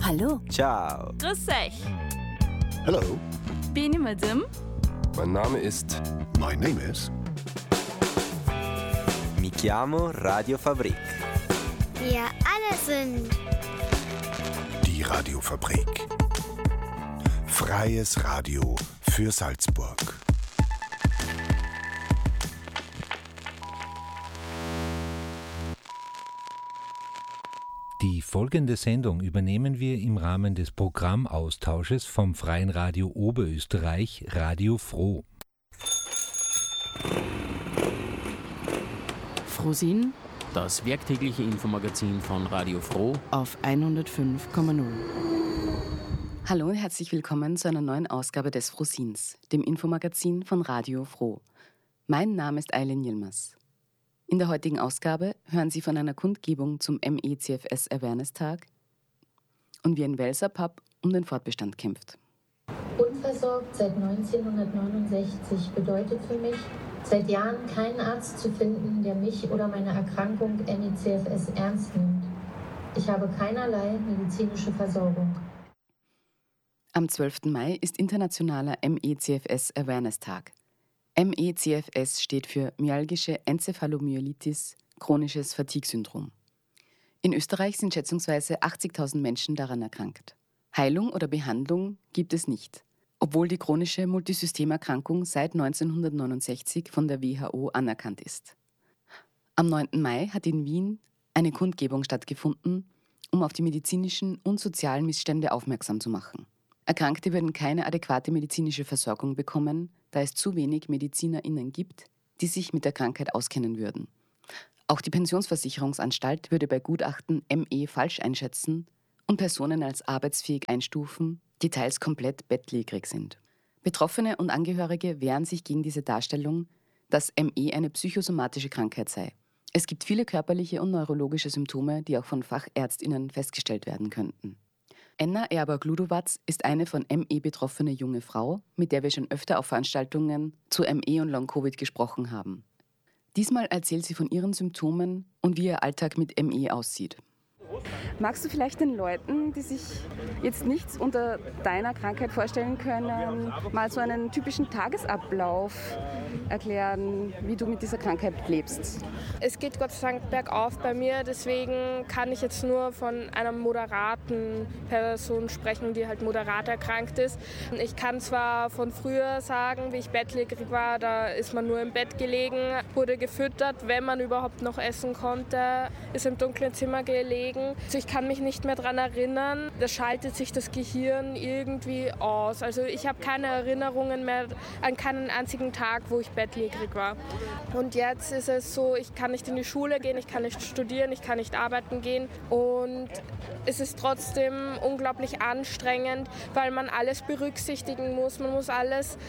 Hallo. Ciao. Grüß euch. Hello. Bin ich Madame? Mein Name ist... My name is... Mi chiamo Radio Fabrik. Wir alle sind Die Radiofabrik. Freies Radio für Salzburg. Die folgende Sendung übernehmen wir im Rahmen des Programmaustausches vom Freien Radio Oberösterreich Radio Froh. Frohsinn Das werktägliche Infomagazin von Radio Froh auf 105,0. Hallo und herzlich willkommen zu einer neuen Ausgabe des Frohsinns, dem Infomagazin von Radio Froh. Mein Name ist Eileen Yilmaz. In der heutigen Ausgabe hören Sie von einer Kundgebung zum MECFS Awareness Tag und wie ein Welser Pub um den Fortbestand kämpft. Unversorgt seit 1969 bedeutet für mich, seit Jahren keinen Arzt zu finden, der mich oder meine Erkrankung MECFS ernst nimmt. Ich habe keinerlei medizinische Versorgung. Am 12. Mai ist internationaler MECFS Awareness Tag. MECFS steht für myalgische Enzephalomyelitis, chronisches Fatigue-Syndrom. In Österreich sind schätzungsweise 80.000 Menschen daran erkrankt. Heilung oder Behandlung gibt es nicht, obwohl die chronische Multisystemerkrankung seit 1969 von der WHO anerkannt ist. Am 9. Mai hat in Wien eine Kundgebung stattgefunden, um auf die medizinischen und sozialen Missstände aufmerksam zu machen. Erkrankte würden keine adäquate medizinische Versorgung bekommen, da es zu wenig MedizinerInnen gibt, die sich mit der Krankheit auskennen würden. Auch die Pensionsversicherungsanstalt würde bei Gutachten ME falsch einschätzen und Personen als arbeitsfähig einstufen, die teils komplett bettlägerig sind. Betroffene und Angehörige wehren sich gegen diese Darstellung, dass ME eine psychosomatische Krankheit sei. Es gibt viele körperliche und neurologische Symptome, die auch von FachärztInnen festgestellt werden könnten. Enna Erber-Gludowac ist eine von ME betroffene junge Frau, mit der wir schon öfter auf Veranstaltungen zu ME und Long-Covid gesprochen haben. Diesmal erzählt sie von ihren Symptomen und wie ihr Alltag mit ME aussieht. Magst du vielleicht den Leuten, die sich jetzt nichts unter deiner Krankheit vorstellen können, mal so einen typischen Tagesablauf erklären, wie du mit dieser Krankheit lebst? Es geht Gott sei Dank bergauf bei mir, deswegen kann ich jetzt nur von einer moderaten Person sprechen, die halt moderat erkrankt ist. Ich kann zwar von früher sagen, wie ich bettlägerig war, da ist man nur im Bett gelegen, wurde gefüttert, wenn man überhaupt noch essen konnte, ist im dunklen Zimmer gelegen. Also ich kann mich nicht mehr daran erinnern, da schaltet sich das Gehirn irgendwie aus. Also ich habe keine Erinnerungen mehr an keinen einzigen Tag, wo ich bettlägerig war. Und jetzt ist es so, ich kann nicht in die Schule gehen, ich kann nicht studieren, ich kann nicht arbeiten gehen. Und es ist trotzdem unglaublich anstrengend, weil man alles berücksichtigen muss. Man muss alles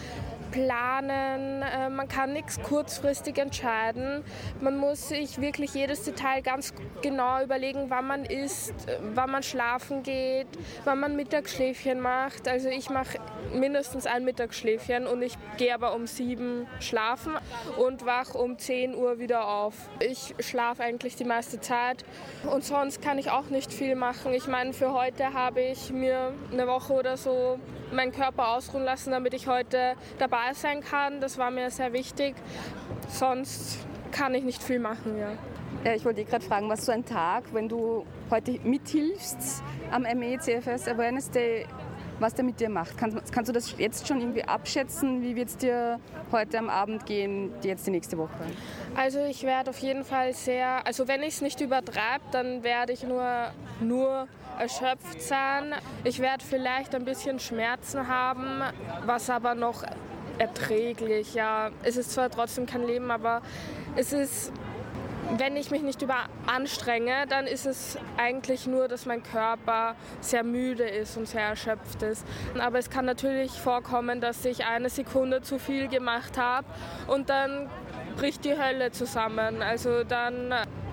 planen, man kann nichts kurzfristig entscheiden. Man muss sich wirklich jedes Detail ganz genau überlegen, wann man isst, wann man schlafen geht, wann man Mittagsschläfchen macht. Also ich mache mindestens ein Mittagsschläfchen und ich gehe aber um 7 schlafen und wache um 10 Uhr wieder auf. Ich schlafe eigentlich die meiste Zeit und sonst kann ich auch nicht viel machen. Ich meine, für heute habe ich mir eine Woche oder so meinen Körper ausruhen lassen, damit ich heute dabei sein kann. Das war mir sehr wichtig. Sonst kann ich nicht viel machen, ja. Ich wollte gerade fragen, was so ein Tag, wenn du heute mithilfst am MECFS Awareness Day, was der mit dir macht. Kannst du das jetzt schon irgendwie abschätzen? Wie wird es dir heute am Abend gehen, jetzt die nächste Woche? Also ich werde auf jeden Fall also wenn ich es nicht übertreibe, dann werde ich nur erschöpft sein. Ich werde vielleicht ein bisschen Schmerzen haben, was aber noch erträglich. Ja, es ist zwar trotzdem kein Leben, aber es ist... Wenn ich mich nicht anstrenge, dann ist es eigentlich nur, dass mein Körper sehr müde ist und sehr erschöpft ist. Aber es kann natürlich vorkommen, dass ich eine Sekunde zu viel gemacht habe und dann bricht die Hölle zusammen. Also dann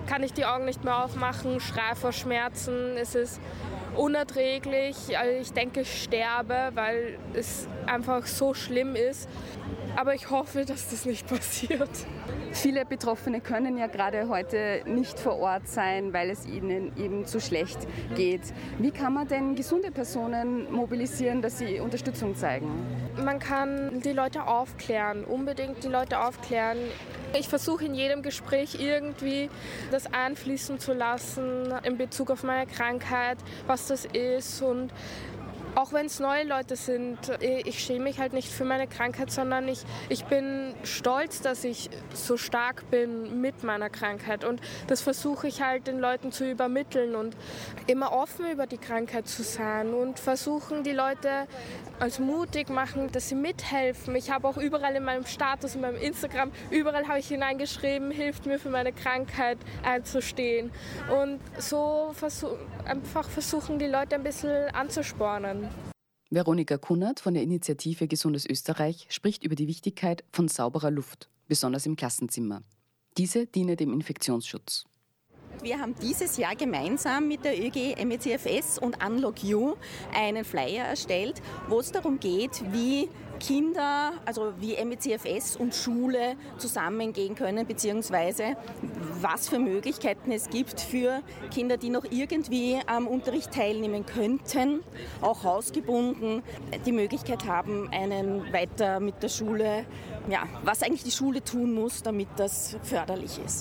kann ich die Augen nicht mehr aufmachen, schreie vor Schmerzen, es ist unerträglich. Also ich denke, ich sterbe, weil es einfach so schlimm ist. Aber ich hoffe, dass das nicht passiert. Viele Betroffene können ja gerade heute nicht vor Ort sein, weil es ihnen eben zu schlecht geht. Wie kann man denn gesunde Personen mobilisieren, dass sie Unterstützung zeigen? Man kann die Leute aufklären, unbedingt die Leute aufklären. Ich versuche in jedem Gespräch irgendwie das einfließen zu lassen in Bezug auf meine Krankheit, was das ist. Und auch wenn es neue Leute sind, ich schäme mich halt nicht für meine Krankheit, sondern ich bin stolz, dass ich so stark bin mit meiner Krankheit. Und das versuche ich halt den Leuten zu übermitteln und immer offen über die Krankheit zu sein und versuchen die Leute als mutig machen, dass sie mithelfen. Ich habe auch überall in meinem Status, in meinem Instagram, überall habe ich hineingeschrieben, hilft mir für meine Krankheit einzustehen. Und so einfach versuchen die Leute ein bisschen anzuspornen. Veronika Kunnert von der Initiative Gesundes Österreich spricht über die Wichtigkeit von sauberer Luft, besonders im Klassenzimmer. Diese diene dem Infektionsschutz. Wir haben dieses Jahr gemeinsam mit der ÖG MECFS und Unlock You einen Flyer erstellt, wo es darum geht, wie Kinder, also wie MECFS und Schule zusammengehen können, beziehungsweise was für Möglichkeiten es gibt für Kinder, die noch irgendwie am Unterricht teilnehmen könnten, auch hausgebunden, die Möglichkeit haben, einen weiter mit der Schule, was eigentlich die Schule tun muss, damit das förderlich ist.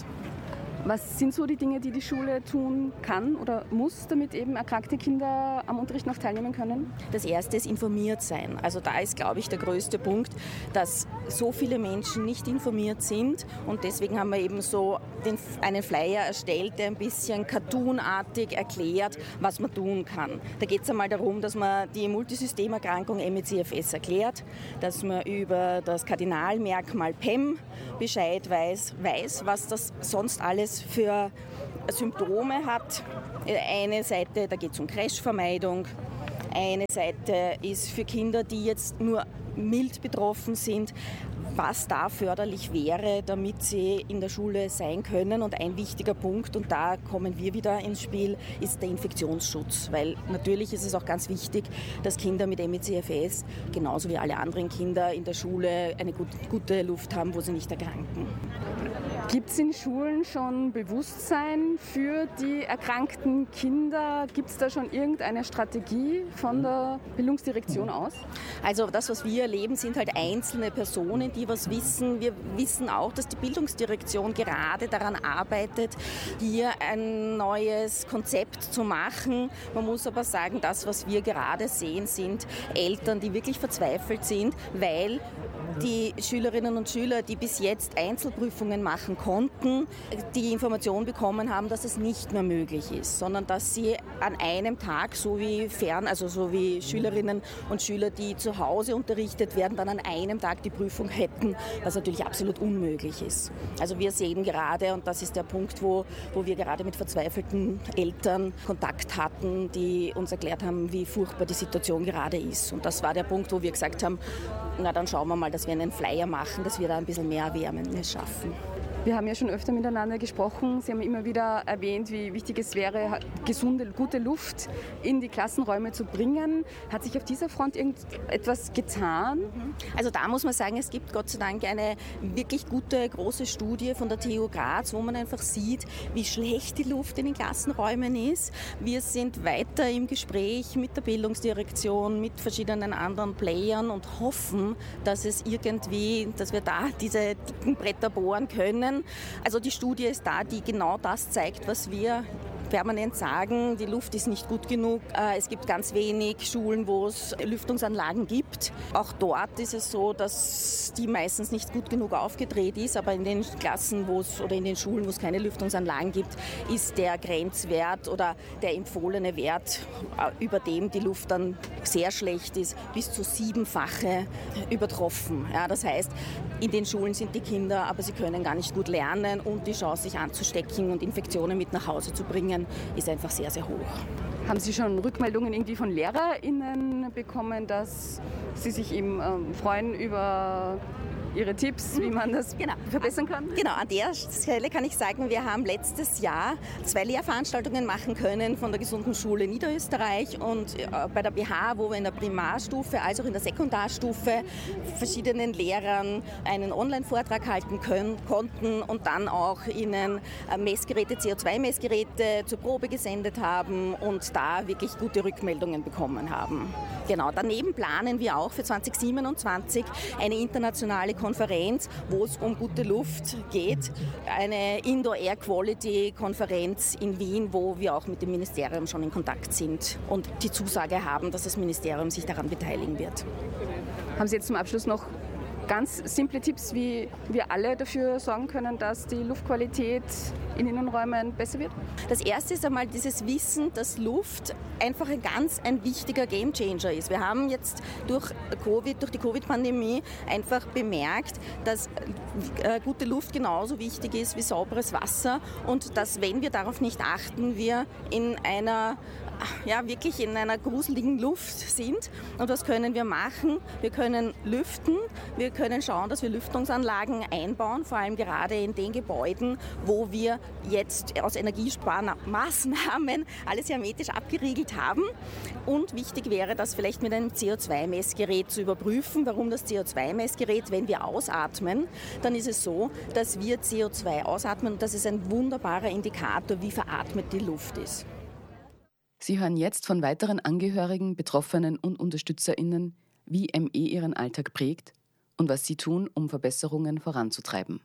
Was sind so die Dinge, die die Schule tun kann oder muss, damit eben erkrankte Kinder am Unterricht noch teilnehmen können? Das Erste ist informiert sein. Also da ist, glaube ich, der größte Punkt, dass so viele Menschen nicht informiert sind. Und deswegen haben wir eben so einen Flyer erstellt, der ein bisschen cartoonartig erklärt, was man tun kann. Da geht es einmal darum, dass man die Multisystemerkrankung MECFS erklärt, dass man über das Kardinalmerkmal PEM Bescheid weiß, was das sonst alles für Symptome hat. Eine Seite, da geht es um Crashvermeidung. Eine Seite ist für Kinder, die jetzt nur mild betroffen sind, was da förderlich wäre, damit sie in der Schule sein können. Und ein wichtiger Punkt, und da kommen wir wieder ins Spiel, ist der Infektionsschutz. Weil natürlich ist es auch ganz wichtig, dass Kinder mit MECFS, genauso wie alle anderen Kinder in der Schule, eine gute Luft haben, wo sie nicht erkranken. Gibt es in Schulen schon Bewusstsein für die erkrankten Kinder? Gibt es da schon irgendeine Strategie von der Bildungsdirektion aus? Also das, was wir erleben, sind halt einzelne Personen, die was wissen. Wir wissen auch, dass die Bildungsdirektion gerade daran arbeitet, hier ein neues Konzept zu machen. Man muss aber sagen, das, was wir gerade sehen, sind Eltern, die wirklich verzweifelt sind, weil die Schülerinnen und Schüler, die bis jetzt Einzelprüfungen machen konnten, die Information bekommen haben, dass es nicht mehr möglich ist, sondern dass sie an einem Tag, so wie Schülerinnen und Schüler, die zu Hause unterrichtet werden, dann an einem Tag die Prüfung hätten, was natürlich absolut unmöglich ist. Also wir sehen gerade, und das ist der Punkt, wo wir gerade mit verzweifelten Eltern Kontakt hatten, die uns erklärt haben, wie furchtbar die Situation gerade ist. Und das war der Punkt, wo wir gesagt haben, na dann schauen wir mal, dass wir einen Flyer machen, dass wir da ein bisschen mehr Awareness schaffen. Wir haben ja schon öfter miteinander gesprochen. Sie haben immer wieder erwähnt, wie wichtig es wäre, gesunde, gute Luft in die Klassenräume zu bringen. Hat sich auf dieser Front irgendetwas getan? Also da muss man sagen, es gibt Gott sei Dank eine wirklich gute, große Studie von der TU Graz, wo man einfach sieht, wie schlecht die Luft in den Klassenräumen ist. Wir sind weiter im Gespräch mit der Bildungsdirektion, mit verschiedenen anderen Playern und hoffen, dass wir da diese dicken Bretter bohren können. Also die Studie ist da, die genau das zeigt, was wir permanent sagen, die Luft ist nicht gut genug. Es gibt ganz wenig Schulen, wo es Lüftungsanlagen gibt. Auch dort ist es so, dass die meistens nicht gut genug aufgedreht ist, aber in den Klassen oder in den Schulen, wo es keine Lüftungsanlagen gibt, ist der Grenzwert oder der empfohlene Wert, über dem die Luft dann sehr schlecht ist, bis zu 7-fache übertroffen. Ja, das heißt, in den Schulen sind die Kinder, aber sie können gar nicht gut lernen und die Chance, sich anzustecken und Infektionen mit nach Hause zu bringen, ist einfach sehr, sehr hoch. Haben Sie schon Rückmeldungen irgendwie von LehrerInnen bekommen, dass sie sich eben freuen über Ihre Tipps, wie man das verbessern kann? Genau, an der Stelle kann ich sagen, wir haben letztes Jahr 2 Lehrveranstaltungen machen können von der Gesunden Schule Niederösterreich und bei der BH, wo wir in der Primarstufe als auch in der Sekundarstufe verschiedenen Lehrern einen Online-Vortrag halten konnten und dann auch ihnen Messgeräte, CO2-Messgeräte zur Probe gesendet haben und da wirklich gute Rückmeldungen bekommen haben. Genau, daneben planen wir auch für 2027 eine internationale Konferenz, wo es um gute Luft geht. Eine Indoor Air Quality Konferenz in Wien, wo wir auch mit dem Ministerium schon in Kontakt sind und die Zusage haben, dass das Ministerium sich daran beteiligen wird. Haben Sie jetzt zum Abschluss noch ganz simple Tipps, wie wir alle dafür sorgen können, dass die Luftqualität in Innenräumen besser wird? Das erste ist einmal dieses Wissen, dass Luft einfach ein wichtiger Gamechanger ist. Wir haben jetzt durch die Covid-Pandemie einfach bemerkt, dass gute Luft genauso wichtig ist wie sauberes Wasser und dass, wenn wir darauf nicht achten, wir wirklich in einer gruseligen Luft sind. Und was können wir machen? Wir können lüften, wir können schauen, dass wir Lüftungsanlagen einbauen, vor allem gerade in den Gebäuden, wo wir jetzt aus Energiesparmaßnahmen alles hermetisch abgeriegelt haben. Und wichtig wäre, das vielleicht mit einem CO2-Messgerät zu überprüfen. Warum das CO2-Messgerät? Wenn wir ausatmen, dann ist es so, dass wir CO2 ausatmen und das ist ein wunderbarer Indikator, wie veratmet die Luft ist. Sie hören jetzt von weiteren Angehörigen, Betroffenen und UnterstützerInnen, wie ME ihren Alltag prägt und was sie tun, um Verbesserungen voranzutreiben.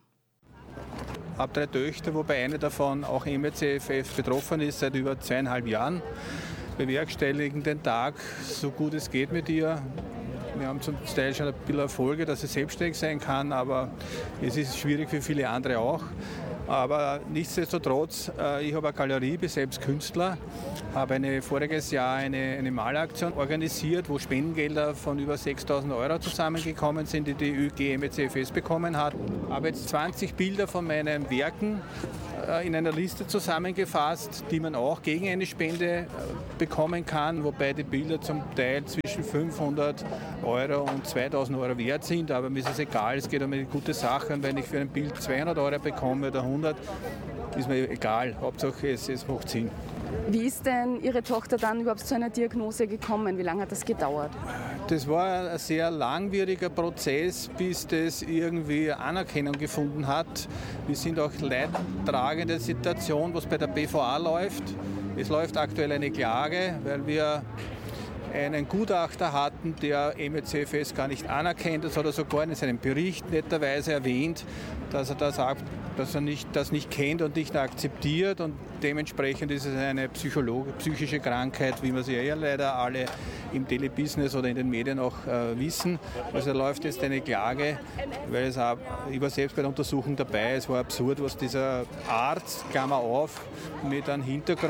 Ich habe 3 Töchter, wobei eine davon auch ME/CFS betroffen ist, seit über 2,5 Jahren. Bewerkstelligen den Tag so gut es geht mit ihr. Wir haben zum Teil schon ein bisschen Erfolge, dass sie selbstständig sein kann, aber es ist schwierig für viele andere auch. Aber nichtsdestotrotz, ich habe eine Galerie, bin selbst Künstler, habe voriges Jahr eine Malaktion organisiert, wo Spendengelder von über 6.000 € zusammengekommen sind, die die ÖG ME/CFS bekommen hat. Ich habe jetzt 20 Bilder von meinen Werken in einer Liste zusammengefasst, die man auch gegen eine Spende bekommen kann, wobei die Bilder zum Teil zwischen 500 € und 2.000 € wert sind, aber mir ist es egal, es geht um eine gute Sache und wenn ich für ein Bild 200 € bekomme oder 100, ist mir egal, Hauptsache es macht Sinn. Wie ist denn Ihre Tochter dann überhaupt zu einer Diagnose gekommen? Wie lange hat das gedauert? Das war ein sehr langwieriger Prozess, bis das irgendwie Anerkennung gefunden hat. Wir sind auch leidtragende Situation, was bei der BVA läuft. Es läuft aktuell eine Klage, weil wir einen Gutachter hatten, der ME/CFS gar nicht anerkennt. Das hat er sogar in seinem Bericht netterweise erwähnt, dass er da sagt, dass er das nicht kennt und nicht akzeptiert. Und dementsprechend ist es eine psychische Krankheit, wie wir sie ja leider alle im Telebusiness oder in den Medien auch wissen. Also läuft jetzt eine Klage, weil ich war selbst bei der Untersuchung dabei. Es war absurd, was dieser Arzt, Klammer auf, mit einem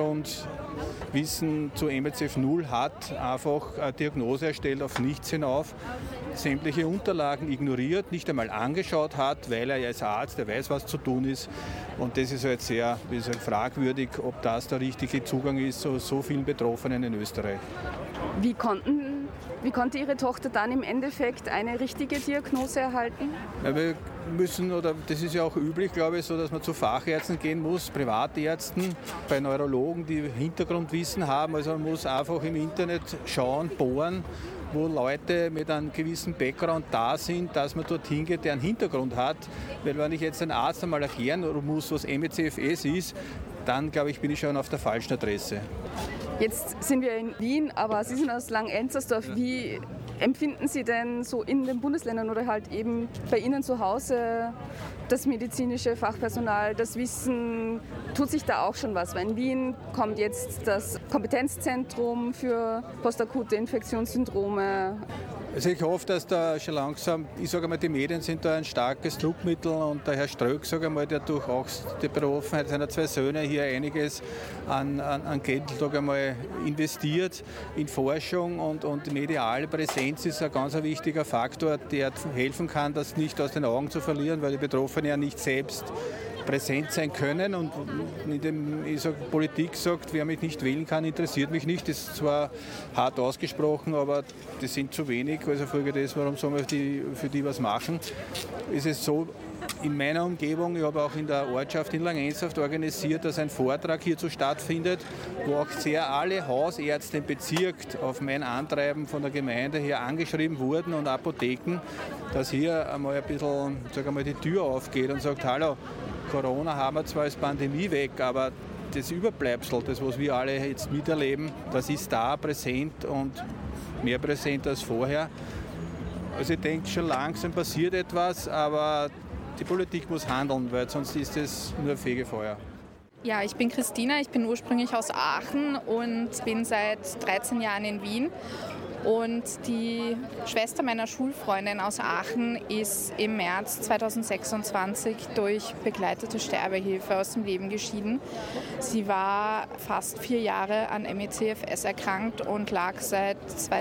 Hintergrundwissen zu ME/CF0 hat, einfach eine Diagnose erstellt auf nichts hinauf, sämtliche Unterlagen ignoriert, nicht einmal angeschaut hat, weil er ja als Arzt, der weiß, was zu tun ist. Und das ist halt sehr fragwürdig, ob das der richtige Zugang ist zu so vielen Betroffenen in Österreich. Wie konnte Ihre Tochter dann im Endeffekt eine richtige Diagnose erhalten? Ja, wir müssen, oder das ist ja auch üblich, glaube ich, so, dass man zu Fachärzten gehen muss, Privatärzten, bei Neurologen, die Hintergrundwissen haben. Also man muss einfach im Internet schauen, bohren, wo Leute mit einem gewissen Background da sind, dass man dorthin geht, der einen Hintergrund hat. Weil wenn ich jetzt einen Arzt einmal erklären muss, was ME/CFS ist, dann, glaube ich, bin ich schon auf der falschen Adresse. Jetzt sind wir in Wien, aber Sie sind aus Langenzenstersdorf. Wie empfinden Sie denn so in den Bundesländern oder halt eben bei Ihnen zu Hause das medizinische Fachpersonal, das Wissen? Tut sich da auch schon was? Weil in Wien kommt jetzt das Kompetenzzentrum für postakute Infektionssyndrome. Also ich hoffe, dass da schon langsam, ich sage mal, die Medien sind da ein starkes Druckmittel und der Herr Ströck, sage mal, der durch auch die Betroffenheit seiner 2 Söhne hier einiges an Geld investiert in Forschung und mediale Präsenz ist ein ganz wichtiger Faktor, der helfen kann, das nicht aus den Augen zu verlieren, weil die Betroffenen ja nicht selbst präsent sein können. Und Politik sagt, wer mich nicht wählen kann, interessiert mich nicht. Das ist zwar hart ausgesprochen, aber das sind zu wenig. Also Folge des, warum sollen wir für die was machen? Ist es so, in meiner Umgebung, ich habe auch in der Ortschaft in Langensaft organisiert, dass ein Vortrag hierzu stattfindet, wo auch sehr alle Hausärzte im Bezirk auf mein Antreiben von der Gemeinde her angeschrieben wurden und Apotheken, dass hier einmal ein bisschen, die Tür aufgeht und sagt, hallo, Corona haben wir zwar als Pandemie weg, aber das Überbleibsel, das was wir alle jetzt miterleben, das ist da präsent und mehr präsent als vorher. Also ich denke, schon langsam passiert etwas, aber die Politik muss handeln, weil sonst ist es nur Fegefeuer. Ja, ich bin Christina, ich bin ursprünglich aus Aachen und bin seit 13 Jahren in Wien. Und die Schwester meiner Schulfreundin aus Aachen ist im März 2026 durch begleitete Sterbehilfe aus dem Leben geschieden. Sie war fast 4 Jahre an ME/CFS erkrankt und lag seit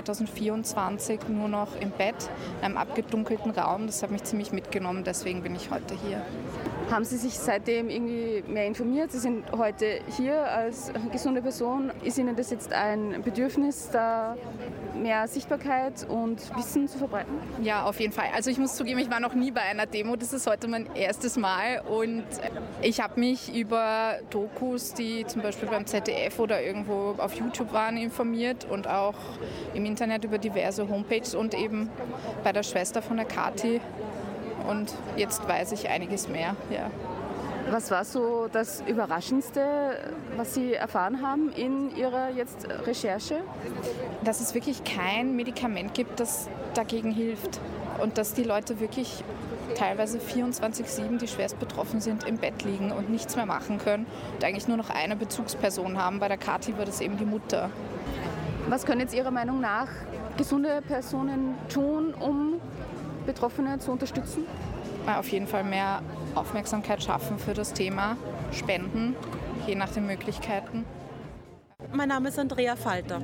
2024 nur noch im Bett, in einem abgedunkelten Raum. Das hat mich ziemlich mitgenommen, deswegen bin ich heute hier. Haben Sie sich seitdem irgendwie mehr informiert? Sie sind heute hier als gesunde Person. Ist Ihnen das jetzt ein Bedürfnis, da mehr Sichtbarkeit und Wissen zu verbreiten? Ja, auf jeden Fall. Also ich muss zugeben, ich war noch nie bei einer Demo. Das ist heute mein erstes Mal. Und ich habe mich über Dokus, die zum Beispiel beim ZDF oder irgendwo auf YouTube waren, informiert und auch im Internet über diverse Homepages und eben bei der Schwester von der Kathi. Und jetzt weiß ich einiges mehr. Ja. Was war so das Überraschendste, was Sie erfahren haben in Ihrer jetzt Recherche? Dass es wirklich kein Medikament gibt, das dagegen hilft. Und dass die Leute wirklich teilweise 24/7, die schwerst betroffen sind, im Bett liegen und nichts mehr machen können und eigentlich nur noch eine Bezugsperson haben. Bei der Kathi war das eben die Mutter. Was können jetzt Ihrer Meinung nach gesunde Personen tun, um Betroffene zu unterstützen? Auf jeden Fall mehr Aufmerksamkeit schaffen für das Thema, spenden, je nach den Möglichkeiten. Mein Name ist Andrea Falter.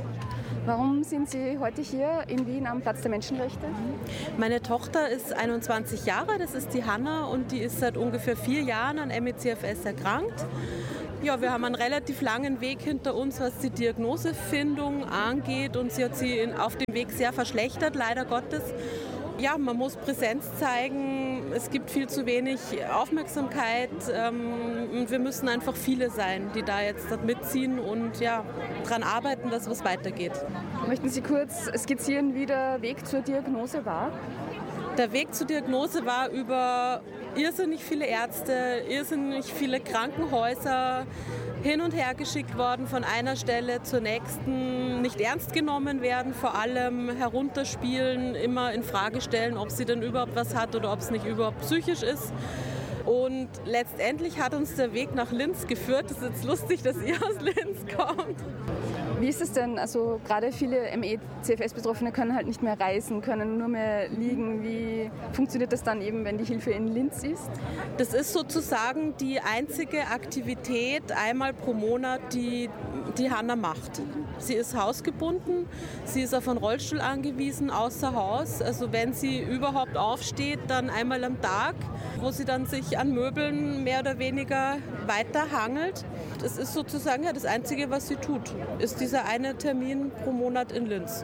Warum sind Sie heute hier in Wien am Platz der Menschenrechte? Meine Tochter ist 21 Jahre, das ist die Hanna und die ist seit ungefähr 4 Jahren an ME/CFS erkrankt. Ja, wir haben einen relativ langen Weg hinter uns, was die Diagnosefindung angeht und sie hat sie auf dem Weg sehr verschlechtert, leider Gottes. Ja, man muss Präsenz zeigen, es gibt viel zu wenig Aufmerksamkeit und wir müssen einfach viele sein, die da jetzt mitziehen und ja, daran arbeiten, dass was weitergeht. Möchten Sie kurz skizzieren, wie der Weg zur Diagnose war? Der Weg zur Diagnose war über irrsinnig viele Ärzte, irrsinnig viele Krankenhäuser, hin und her geschickt worden von einer Stelle zur nächsten, nicht ernst genommen werden, vor allem herunterspielen, immer in Frage stellen, ob sie denn überhaupt was hat oder ob es nicht überhaupt psychisch ist. Und letztendlich hat uns der Weg nach Linz geführt. Es ist jetzt lustig, dass ihr aus Linz kommt. Wie ist es denn? Also gerade viele ME/CFS-Betroffene können halt nicht mehr reisen, können nur mehr liegen. Wie funktioniert das dann eben, wenn die Hilfe in Linz ist? Das ist sozusagen die einzige Aktivität einmal pro Monat, die Hanna macht. Sie ist hausgebunden, sie ist auf einen Rollstuhl angewiesen, außer Haus. Also wenn sie überhaupt aufsteht, dann einmal am Tag, wo sie dann sich an Möbeln mehr oder weniger weiterhangelt. Das ist sozusagen ja das Einzige, was sie tut, ist dieser eine Termin pro Monat in Linz.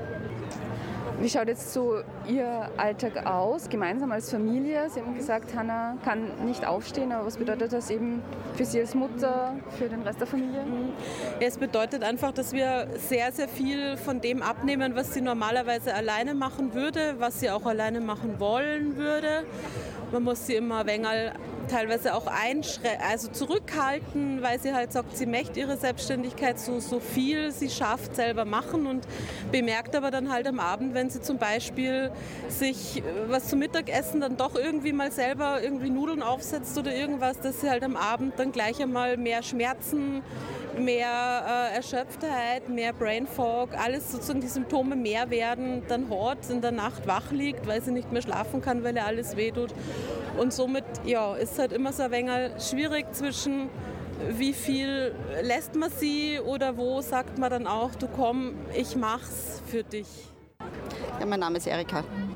Wie schaut jetzt so Ihr Alltag aus, gemeinsam als Familie? Sie haben gesagt, Hanna kann nicht aufstehen, aber was bedeutet das eben für Sie als Mutter, für den Rest der Familie? Es bedeutet einfach, dass wir sehr, sehr viel von dem abnehmen, was sie normalerweise alleine machen würde, was sie auch alleine machen wollen würde. Man muss sie immer ein wenig teilweise auch zurückhalten, weil sie halt sagt, sie möchte ihre Selbstständigkeit so viel sie schafft, selber machen und bemerkt aber dann halt am Abend, wenn sie zum Beispiel sich was zum Mittagessen dann doch irgendwie mal selber irgendwie Nudeln aufsetzt oder irgendwas, dass sie halt am Abend dann gleich einmal mehr Schmerzen, mehr Erschöpftheit, mehr Brain Fog, alles sozusagen die Symptome mehr werden, dann hat, in der Nacht wach liegt, weil sie nicht mehr schlafen kann, weil ihr alles wehtut. Und somit ja, ist halt immer so ein wenig schwierig zwischen wie viel lässt man sie oder wo sagt man dann auch, du komm, ich mach's für dich. Ja, mein Name ist Erika.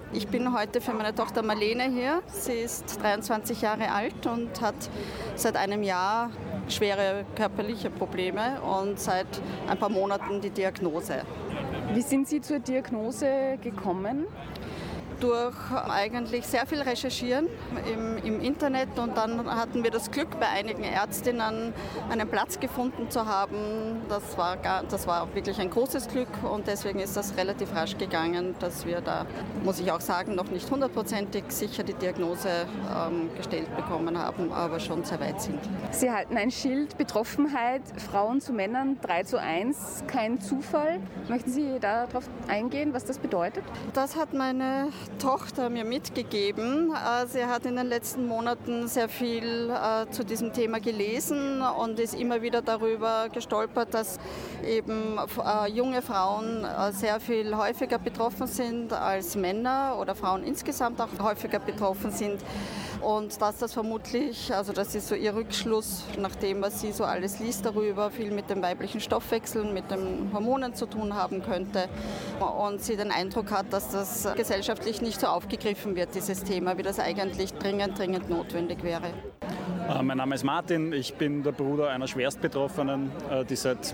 Ich bin heute für meine Tochter Marlene hier. Sie ist 23 Jahre alt und hat seit einem Jahr schwere körperliche Probleme und seit ein paar Monaten die Diagnose. Wie sind Sie zur Diagnose gekommen? Durch eigentlich sehr viel Recherchieren im Internet, und dann hatten wir das Glück, bei einigen Ärztinnen einen Platz gefunden zu haben. Das war wirklich ein großes Glück, und deswegen ist das relativ rasch gegangen, dass wir da, muss ich auch sagen, noch nicht 100%ig sicher die Diagnose gestellt bekommen haben, aber schon sehr weit sind. Sie halten ein Schild: Betroffenheit Frauen zu Männern 3:1, kein Zufall. Möchten Sie darauf eingehen, was das bedeutet? Das hat meine Tochter mir mitgegeben. Sie hat in den letzten Monaten sehr viel zu diesem Thema gelesen und ist immer wieder darüber gestolpert, dass eben junge Frauen sehr viel häufiger betroffen sind als Männer oder Frauen insgesamt auch häufiger betroffen sind. Und dass das vermutlich, also das ist so ihr Rückschluss, nach dem, was sie so alles liest darüber, viel mit dem weiblichen Stoffwechsel, mit den Hormonen zu tun haben könnte. Und sie den Eindruck hat, dass das gesellschaftlich nicht so aufgegriffen wird, dieses Thema, wie das eigentlich dringend notwendig wäre. Mein Name ist Martin, ich bin der Bruder einer Schwerstbetroffenen, die seit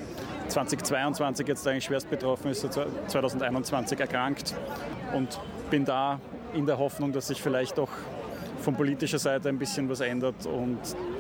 2022 jetzt eigentlich schwerst betroffen ist, seit 2021 erkrankt, und bin da in der Hoffnung, dass sich vielleicht auch von politischer Seite ein bisschen was ändert und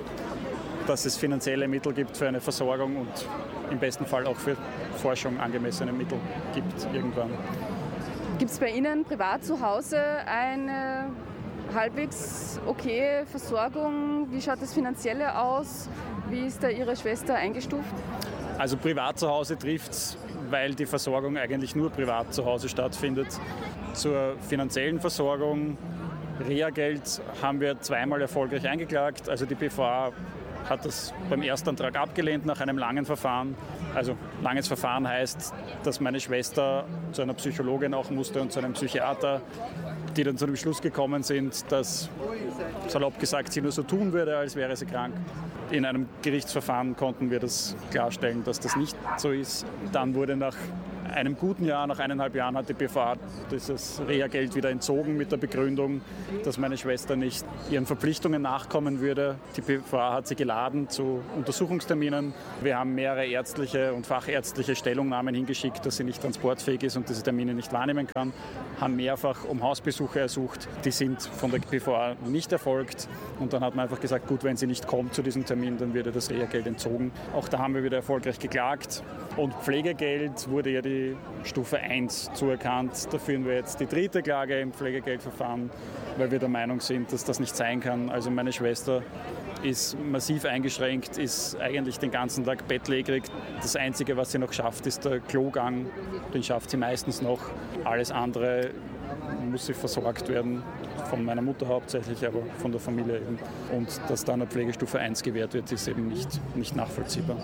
dass es finanzielle Mittel gibt für eine Versorgung und im besten Fall auch für Forschung angemessene Mittel gibt irgendwann. Gibt es bei Ihnen privat zu Hause eine halbwegs okaye Versorgung? Wie schaut das Finanzielle aus? Wie ist da Ihre Schwester eingestuft? Also privat zu Hause trifft es, weil die Versorgung eigentlich nur privat zu Hause stattfindet. Zur finanziellen Versorgung, Reha-Geld, haben wir zweimal erfolgreich eingeklagt. Also die BVA hat das beim Erstantrag abgelehnt nach einem langen Verfahren. Also langes Verfahren heißt, dass meine Schwester zu einer Psychologin auch musste und zu einem Psychiater, die dann zu dem Schluss gekommen sind, dass, salopp gesagt, sie nur so tun würde, als wäre sie krank. In einem Gerichtsverfahren konnten wir das klarstellen, dass das nicht so ist. Dann wurde nach einem guten Jahr, nach 1,5 Jahren, hat die BVA dieses Reha-Geld wieder entzogen mit der Begründung, dass meine Schwester nicht ihren Verpflichtungen nachkommen würde. Die BVA hat sie geladen zu Untersuchungsterminen. Wir haben mehrere ärztliche und fachärztliche Stellungnahmen hingeschickt, dass sie nicht transportfähig ist und diese Termine nicht wahrnehmen kann. Haben mehrfach um Hausbesuche ersucht. Die sind von der BVA nicht erfolgt. Und dann hat man einfach gesagt, gut, wenn sie nicht kommt zu diesem Termin, dann wird ihr das Reha-Geld entzogen. Auch da haben wir wieder erfolgreich geklagt. Und Pflegegeld wurde ja die Stufe 1 zuerkannt. Da führen wir jetzt die 3. Klage im Pflegegeldverfahren, weil wir der Meinung sind, dass das nicht sein kann. Also meine Schwester ist massiv eingeschränkt, ist eigentlich den ganzen Tag bettlägerig. Das Einzige, was sie noch schafft, ist der Klogang. Den schafft sie meistens noch. Alles andere muss sie versorgt werden, von meiner Mutter hauptsächlich, aber von der Familie eben. Und dass dann eine Pflegestufe 1 gewährt wird, ist eben nicht nachvollziehbar.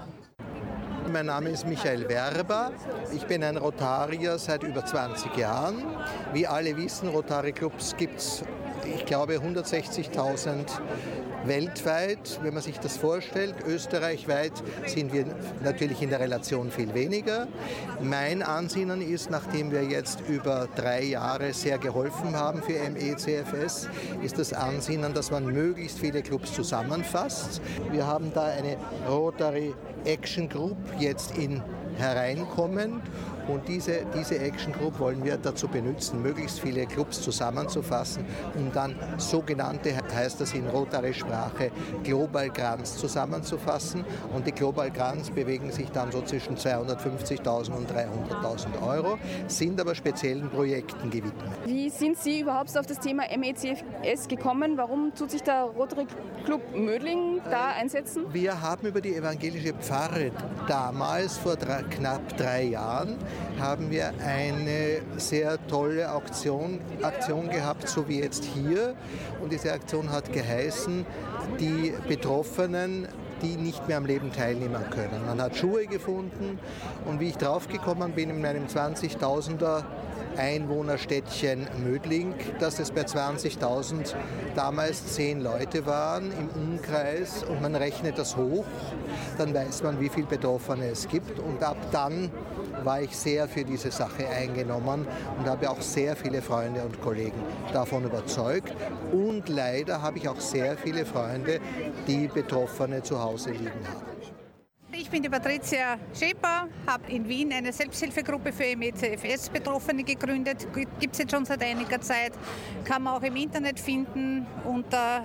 Mein Name ist Michael Werber. Ich bin ein Rotarier seit über 20 Jahren. Wie alle wissen, Rotary-Clubs gibt es, ich glaube, 160.000 weltweit, wenn man sich das vorstellt. Österreichweit sind wir natürlich in der Relation viel weniger. Mein Ansinnen ist, nachdem wir jetzt über 3 Jahre sehr geholfen haben für MECFS, ist das Ansinnen, dass man möglichst viele Clubs zusammenfasst. Wir haben da eine Rotary Action Group jetzt in hereinkommen. Und diese Action Group wollen wir dazu benutzen, möglichst viele Clubs zusammenzufassen, um dann sogenannte, heißt das in Rotary-Sprache, Global Grants zusammenzufassen. Und die Global Grants bewegen sich dann so zwischen 250.000 und 300.000 Euro, sind aber speziellen Projekten gewidmet. Wie sind Sie überhaupt auf das Thema MECFS gekommen? Warum tut sich der Rotary Club Mödling da einsetzen? Wir haben über die evangelische Pfarre damals, vor knapp 3 Jahren, haben wir eine sehr tolle Aktion gehabt, so wie jetzt hier. Und diese Aktion hat geheißen, die Betroffenen, die nicht mehr am Leben teilnehmen können. Man hat Schuhe gefunden und wie ich draufgekommen bin, in meinem 20.000er Einwohnerstädtchen Mödling, dass es bei 20.000 damals 10 Leute waren im Umkreis und man rechnet das hoch, dann weiß man, wie viele Betroffene es gibt und ab dann war ich sehr für diese Sache eingenommen und habe auch sehr viele Freunde und Kollegen davon überzeugt. Und leider habe ich auch sehr viele Freunde, die Betroffene zu Hause liegen haben. Ich bin die Patricia Schäper, habe in Wien eine Selbsthilfegruppe für ME/CFS-Betroffene gegründet. Gibt es jetzt schon seit einiger Zeit. Kann man auch im Internet finden unter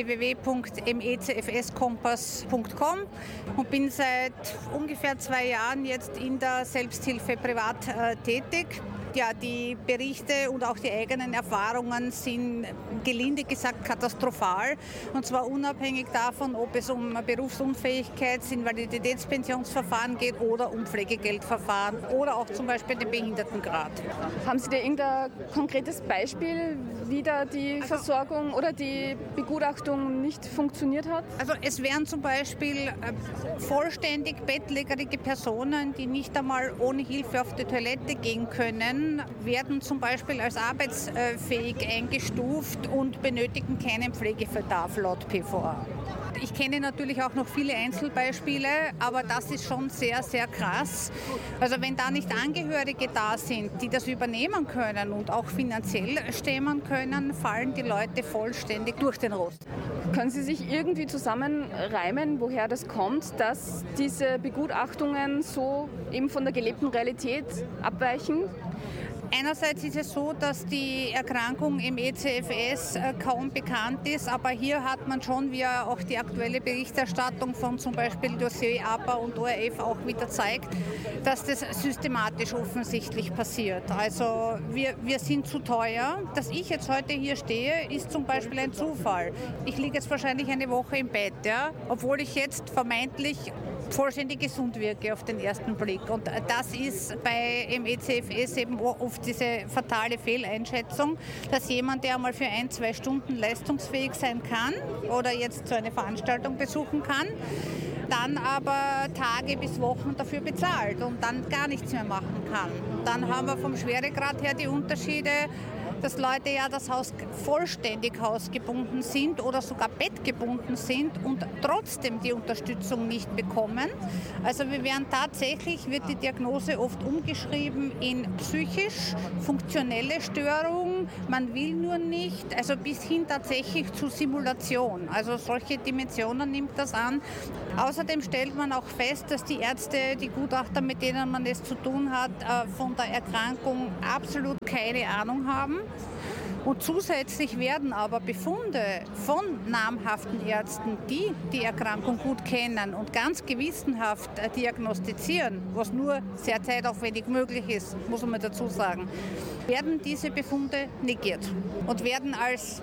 www.mecfskompass.com und bin seit ungefähr 2 Jahren jetzt in der Selbsthilfe privat tätig. Ja, die Berichte und auch die eigenen Erfahrungen sind gelinde gesagt katastrophal. Und zwar unabhängig davon, ob es um Berufsunfähigkeits-, Invaliditätspensionsverfahren geht oder um Pflegegeldverfahren oder auch zum Beispiel den Behindertengrad. Haben Sie da irgendein konkretes Beispiel, wie da die Versorgung oder die Begutachtung nicht funktioniert hat? Also es wären zum Beispiel vollständig bettlägerige Personen, die nicht einmal ohne Hilfe auf die Toilette gehen können, werden zum Beispiel als arbeitsfähig eingestuft und benötigen keinen Pflegebedarf laut PVA. Ich kenne natürlich auch noch viele Einzelbeispiele, aber das ist schon sehr, sehr krass. Also wenn da nicht Angehörige da sind, die das übernehmen können und auch finanziell stemmen können, fallen die Leute vollständig durch den Rost. Können Sie sich irgendwie zusammenreimen, woher das kommt, dass diese Begutachtungen so eben von der gelebten Realität abweichen? Einerseits ist es so, dass die Erkrankung ME/CFS kaum bekannt ist, aber hier hat man schon, wie auch die aktuelle Berichterstattung von zum Beispiel Dossier APA und ORF auch wieder zeigt, dass das systematisch offensichtlich passiert. Also wir sind zu teuer. Dass ich jetzt heute hier stehe, ist zum Beispiel ein Zufall. Ich liege jetzt wahrscheinlich eine Woche im Bett, ja, obwohl ich jetzt vermeintlich vollständig gesund wirke auf den ersten Blick. Und das ist bei ME/CFS eben oft diese fatale Fehleinschätzung, dass jemand, der einmal für 1-2 Stunden leistungsfähig sein kann oder jetzt so eine Veranstaltung besuchen kann, dann aber Tage bis Wochen dafür bezahlt und dann gar nichts mehr machen kann. Dann haben wir vom Schweregrad her die Unterschiede, dass Leute ja das Haus vollständig hausgebunden sind oder sogar bettgebunden sind und trotzdem die Unterstützung nicht bekommen. Also wir werden tatsächlich, wird die Diagnose oft umgeschrieben in psychisch, funktionelle Störung, man will nur nicht, also bis hin tatsächlich zu Simulation. Also solche Dimensionen nimmt das an. Außerdem stellt man auch fest, dass die Ärzte, die Gutachter, mit denen man es zu tun hat, von der Erkrankung absolut keine Ahnung haben. Und zusätzlich werden aber Befunde von namhaften Ärzten, die die Erkrankung gut kennen und ganz gewissenhaft diagnostizieren, was nur sehr zeitaufwendig möglich ist, muss man dazu sagen, werden diese Befunde negiert und werden als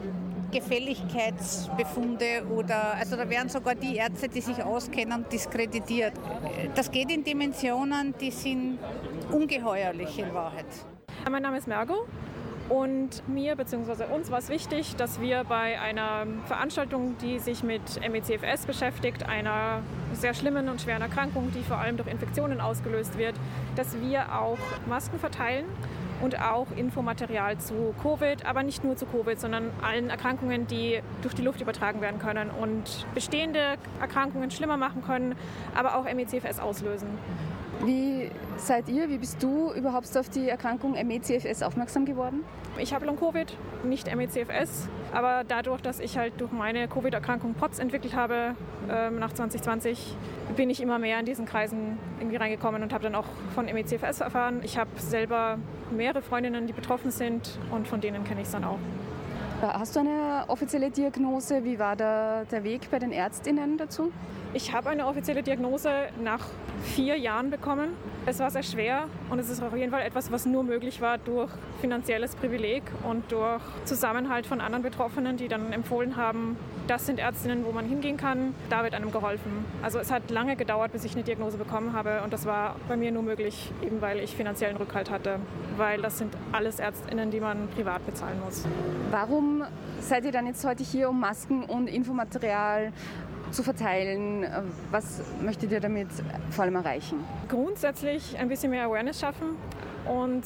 Gefälligkeitsbefunde oder, also da werden sogar die Ärzte, die sich auskennen, diskreditiert. Das geht in Dimensionen, die sind ungeheuerlich in Wahrheit. Mein Name ist Mergo. Und mir bzw. uns war es wichtig, dass wir bei einer Veranstaltung, die sich mit ME/CFS beschäftigt, einer sehr schlimmen und schweren Erkrankung, die vor allem durch Infektionen ausgelöst wird, dass wir auch Masken verteilen und auch Infomaterial zu Covid, aber nicht nur zu Covid, sondern allen Erkrankungen, die durch die Luft übertragen werden können und bestehende Erkrankungen schlimmer machen können, aber auch ME/CFS auslösen. Wie bist du überhaupt auf die Erkrankung ME/CFS aufmerksam geworden? Ich habe Long-Covid, nicht ME/CFS, aber dadurch, dass ich halt durch meine Covid-Erkrankung POTS entwickelt habe nach 2020, bin ich immer mehr in diesen Kreisen irgendwie reingekommen und habe dann auch von ME/CFS erfahren. Ich habe selber mehrere Freundinnen, die betroffen sind und von denen kenne ich es dann auch. Hast du eine offizielle Diagnose? Wie war der Weg bei den ÄrztInnen dazu? Ich habe eine offizielle Diagnose nach 4 Jahren bekommen. Es war sehr schwer und es ist auf jeden Fall etwas, was nur möglich war durch finanzielles Privileg und durch Zusammenhalt von anderen Betroffenen, die dann empfohlen haben, das sind Ärztinnen, wo man hingehen kann, da wird einem geholfen. Also es hat lange gedauert, bis ich eine Diagnose bekommen habe und das war bei mir nur möglich, eben weil ich finanziellen Rückhalt hatte, weil das sind alles ÄrztInnen, die man privat bezahlen muss. Warum seid ihr dann jetzt heute hier, um Masken und Infomaterial zu verteilen? Was möchtet ihr damit vor allem erreichen? Grundsätzlich ein bisschen mehr Awareness schaffen und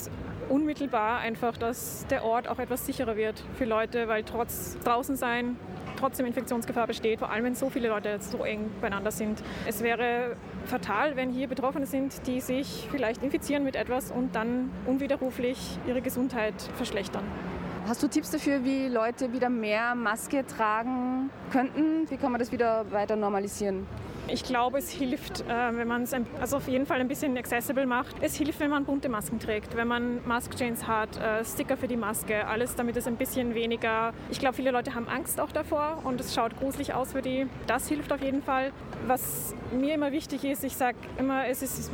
unmittelbar einfach, dass der Ort auch etwas sicherer wird für Leute, weil trotz draußen sein trotzdem Infektionsgefahr besteht, vor allem wenn so viele Leute jetzt so eng beieinander sind. Es wäre fatal, wenn hier Betroffene sind, die sich vielleicht infizieren mit etwas und dann unwiderruflich ihre Gesundheit verschlechtern. Hast du Tipps dafür, wie Leute wieder mehr Maske tragen könnten? Wie kann man das wieder weiter normalisieren? Ich glaube, es hilft, wenn man es auf jeden Fall ein bisschen accessible macht. Es hilft, wenn man bunte Masken trägt, wenn man Mask-Chains hat, Sticker für die Maske, alles, damit es ein bisschen weniger... Ich glaube, viele Leute haben Angst auch davor und es schaut gruselig aus für die. Das hilft auf jeden Fall. Was mir immer wichtig ist, ich sage immer,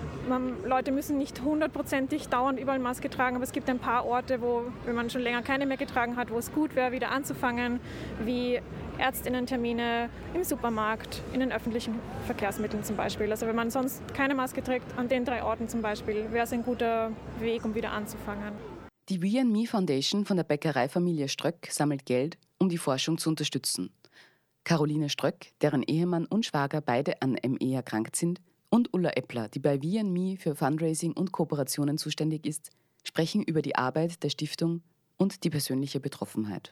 Leute müssen nicht 100%ig dauernd überall Maske tragen, aber es gibt ein paar Orte, wo, wenn man schon länger keine mehr getragen hat, wo es gut wäre, wieder anzufangen, wie Ärztinnentermine im Supermarkt, in den öffentlichen Verkehrsmitteln zum Beispiel. Also wenn man sonst keine Maske trägt, an den 3 Orten zum Beispiel, wäre es ein guter Weg, um wieder anzufangen. Die We&Me Foundation von der Bäckereifamilie Ströck sammelt Geld, um die Forschung zu unterstützen. Caroline Ströck, deren Ehemann und Schwager beide an ME erkrankt sind, und Ulla Eppler, die bei We&Me für Fundraising und Kooperationen zuständig ist, sprechen über die Arbeit der Stiftung und die persönliche Betroffenheit.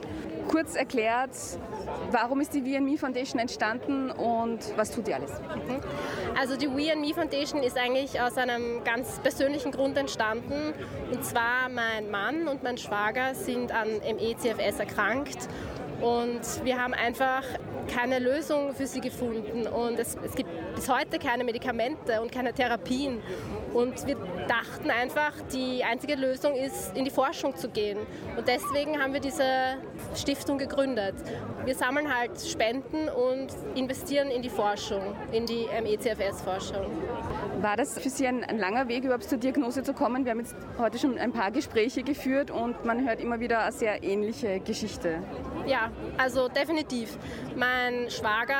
Kurz erklärt, warum ist die We&Me Foundation entstanden und was tut die alles? Also die We&Me Foundation ist eigentlich aus einem ganz persönlichen Grund entstanden. Und zwar mein Mann und mein Schwager sind an ME/CFS erkrankt. Und wir haben einfach keine Lösung für sie gefunden. Und es gibt bis heute keine Medikamente und keine Therapien. Und wir dachten einfach, die einzige Lösung ist, in die Forschung zu gehen. Und deswegen haben wir diese Stiftung gegründet. Wir sammeln halt Spenden und investieren in die Forschung, in die ME/CFS-Forschung. War das für Sie ein langer Weg, überhaupt zur Diagnose zu kommen? Wir haben jetzt heute schon ein paar Gespräche geführt und man hört immer wieder eine sehr ähnliche Geschichte. Ja, also definitiv. Mein Schwager,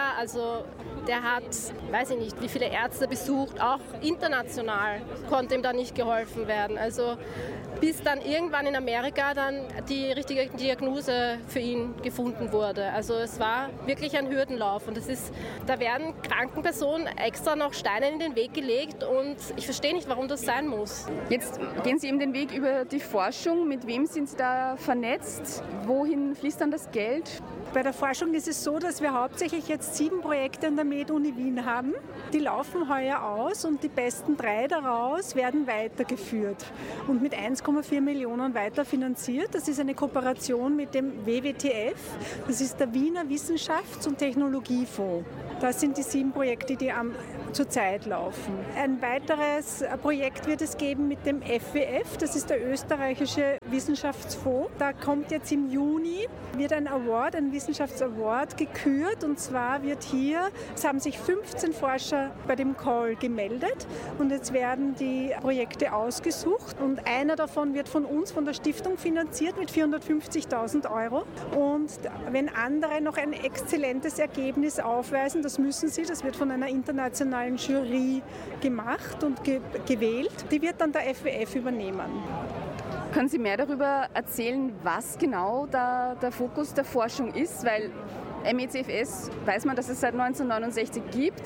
der hat, weiß ich nicht, wie viele Ärzte besucht, auch international konnte ihm da nicht geholfen werden. Also bis dann irgendwann in Amerika dann die richtige Diagnose für ihn gefunden wurde. Also es war wirklich ein Hürdenlauf und da werden kranken Personen extra noch Steine in den Weg gelegt und ich verstehe nicht, warum das sein muss. Jetzt gehen Sie eben den Weg über die Forschung. Mit wem sind Sie da vernetzt? Wohin fließt dann das Geld? Bei der Forschung ist es so, dass wir hauptsächlich jetzt 7 Projekte an der Med-Uni Wien haben. Die laufen heuer aus und die besten 3 daraus werden weitergeführt und mit 1,4 Millionen weiterfinanziert. Das ist eine Kooperation mit dem WWTF, das ist der Wiener Wissenschafts- und Technologiefonds. Das sind die 7 Projekte, die zurzeit laufen. Ein weiteres Projekt wird es geben mit dem FWF, das ist der österreichische Wissenschaftsfonds. Da kommt jetzt im Juni, wird ein Wissenschaftsaward gekürt und zwar es haben sich 15 Forscher bei dem Call gemeldet und jetzt werden die Projekte ausgesucht und einer davon wird von uns, von der Stiftung finanziert mit 450.000 € und wenn andere noch ein exzellentes Ergebnis aufweisen, das müssen sie, das wird von einer internationalen Jury gemacht und gewählt, die wird dann der FWF übernehmen. Können Sie mehr darüber erzählen, was genau der Fokus der Forschung ist? Weil ME/CFS weiß man, dass es seit 1969 gibt.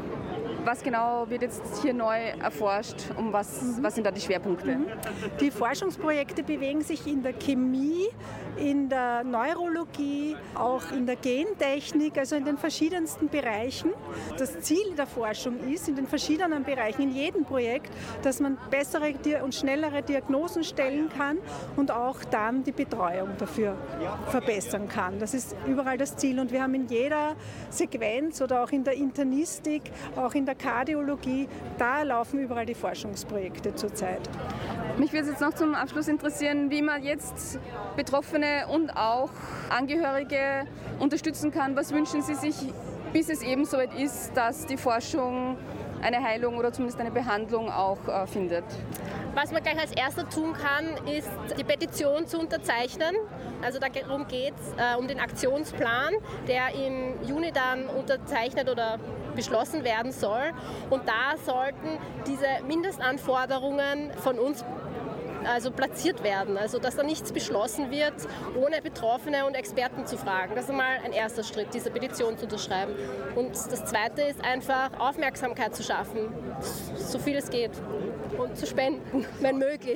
Was genau wird jetzt hier neu erforscht? Was sind da die Schwerpunkte? Die Forschungsprojekte bewegen sich in der Chemie, in der Neurologie, auch in der Gentechnik, also in den verschiedensten Bereichen. Das Ziel der Forschung ist, in den verschiedenen Bereichen, in jedem Projekt, dass man bessere und schnellere Diagnosen stellen kann und auch dann die Betreuung dafür verbessern kann. Das ist überall das Ziel. Und wir haben in jeder Sequenz oder auch in der Internistik, auch in der Kardiologie, da laufen überall die Forschungsprojekte zurzeit. Mich würde es jetzt noch zum Abschluss interessieren, wie man jetzt Betroffene und auch Angehörige unterstützen kann. Was wünschen Sie sich, bis es eben soweit ist, dass die Forschung eine Heilung oder zumindest eine Behandlung auch findet? Was man gleich als Erster tun kann, ist die Petition zu unterzeichnen. Also darum geht es, um den Aktionsplan, der im Juni dann unterzeichnet oder beschlossen werden soll. Und da sollten diese Mindestanforderungen von uns platziert werden, also dass da nichts beschlossen wird, ohne Betroffene und Experten zu fragen. Das ist einmal ein erster Schritt, diese Petition zu unterschreiben. Und das Zweite ist einfach, Aufmerksamkeit zu schaffen, so viel es geht, und zu spenden, wenn möglich.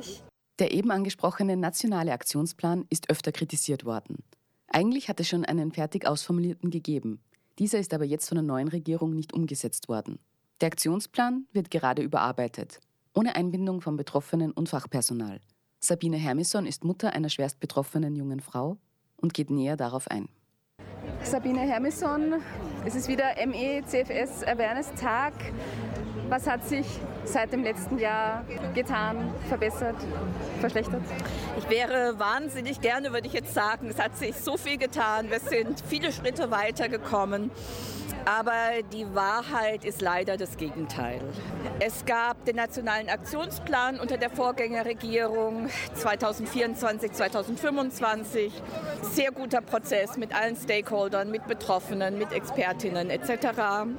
Der eben angesprochene nationale Aktionsplan ist öfter kritisiert worden. Eigentlich hat es schon einen fertig ausformulierten gegeben. Dieser ist aber jetzt von der neuen Regierung nicht umgesetzt worden. Der Aktionsplan wird gerade überarbeitet, ohne Einbindung von Betroffenen und Fachpersonal. Sabine Hermisson ist Mutter einer schwerst betroffenen jungen Frau und geht näher darauf ein. Sabine Hermisson, es ist wieder ME/CFS Awareness Tag. Was hat sich seit dem letzten Jahr getan, verbessert, verschlechtert? Ich wäre wahnsinnig gerne, würde ich jetzt sagen, es hat sich so viel getan. Wir sind viele Schritte weitergekommen. Aber die Wahrheit ist leider das Gegenteil. Es gab den Nationalen Aktionsplan unter der Vorgängerregierung 2024, 2025. Sehr guter Prozess mit allen Stakeholdern, mit Betroffenen, mit Expertinnen etc.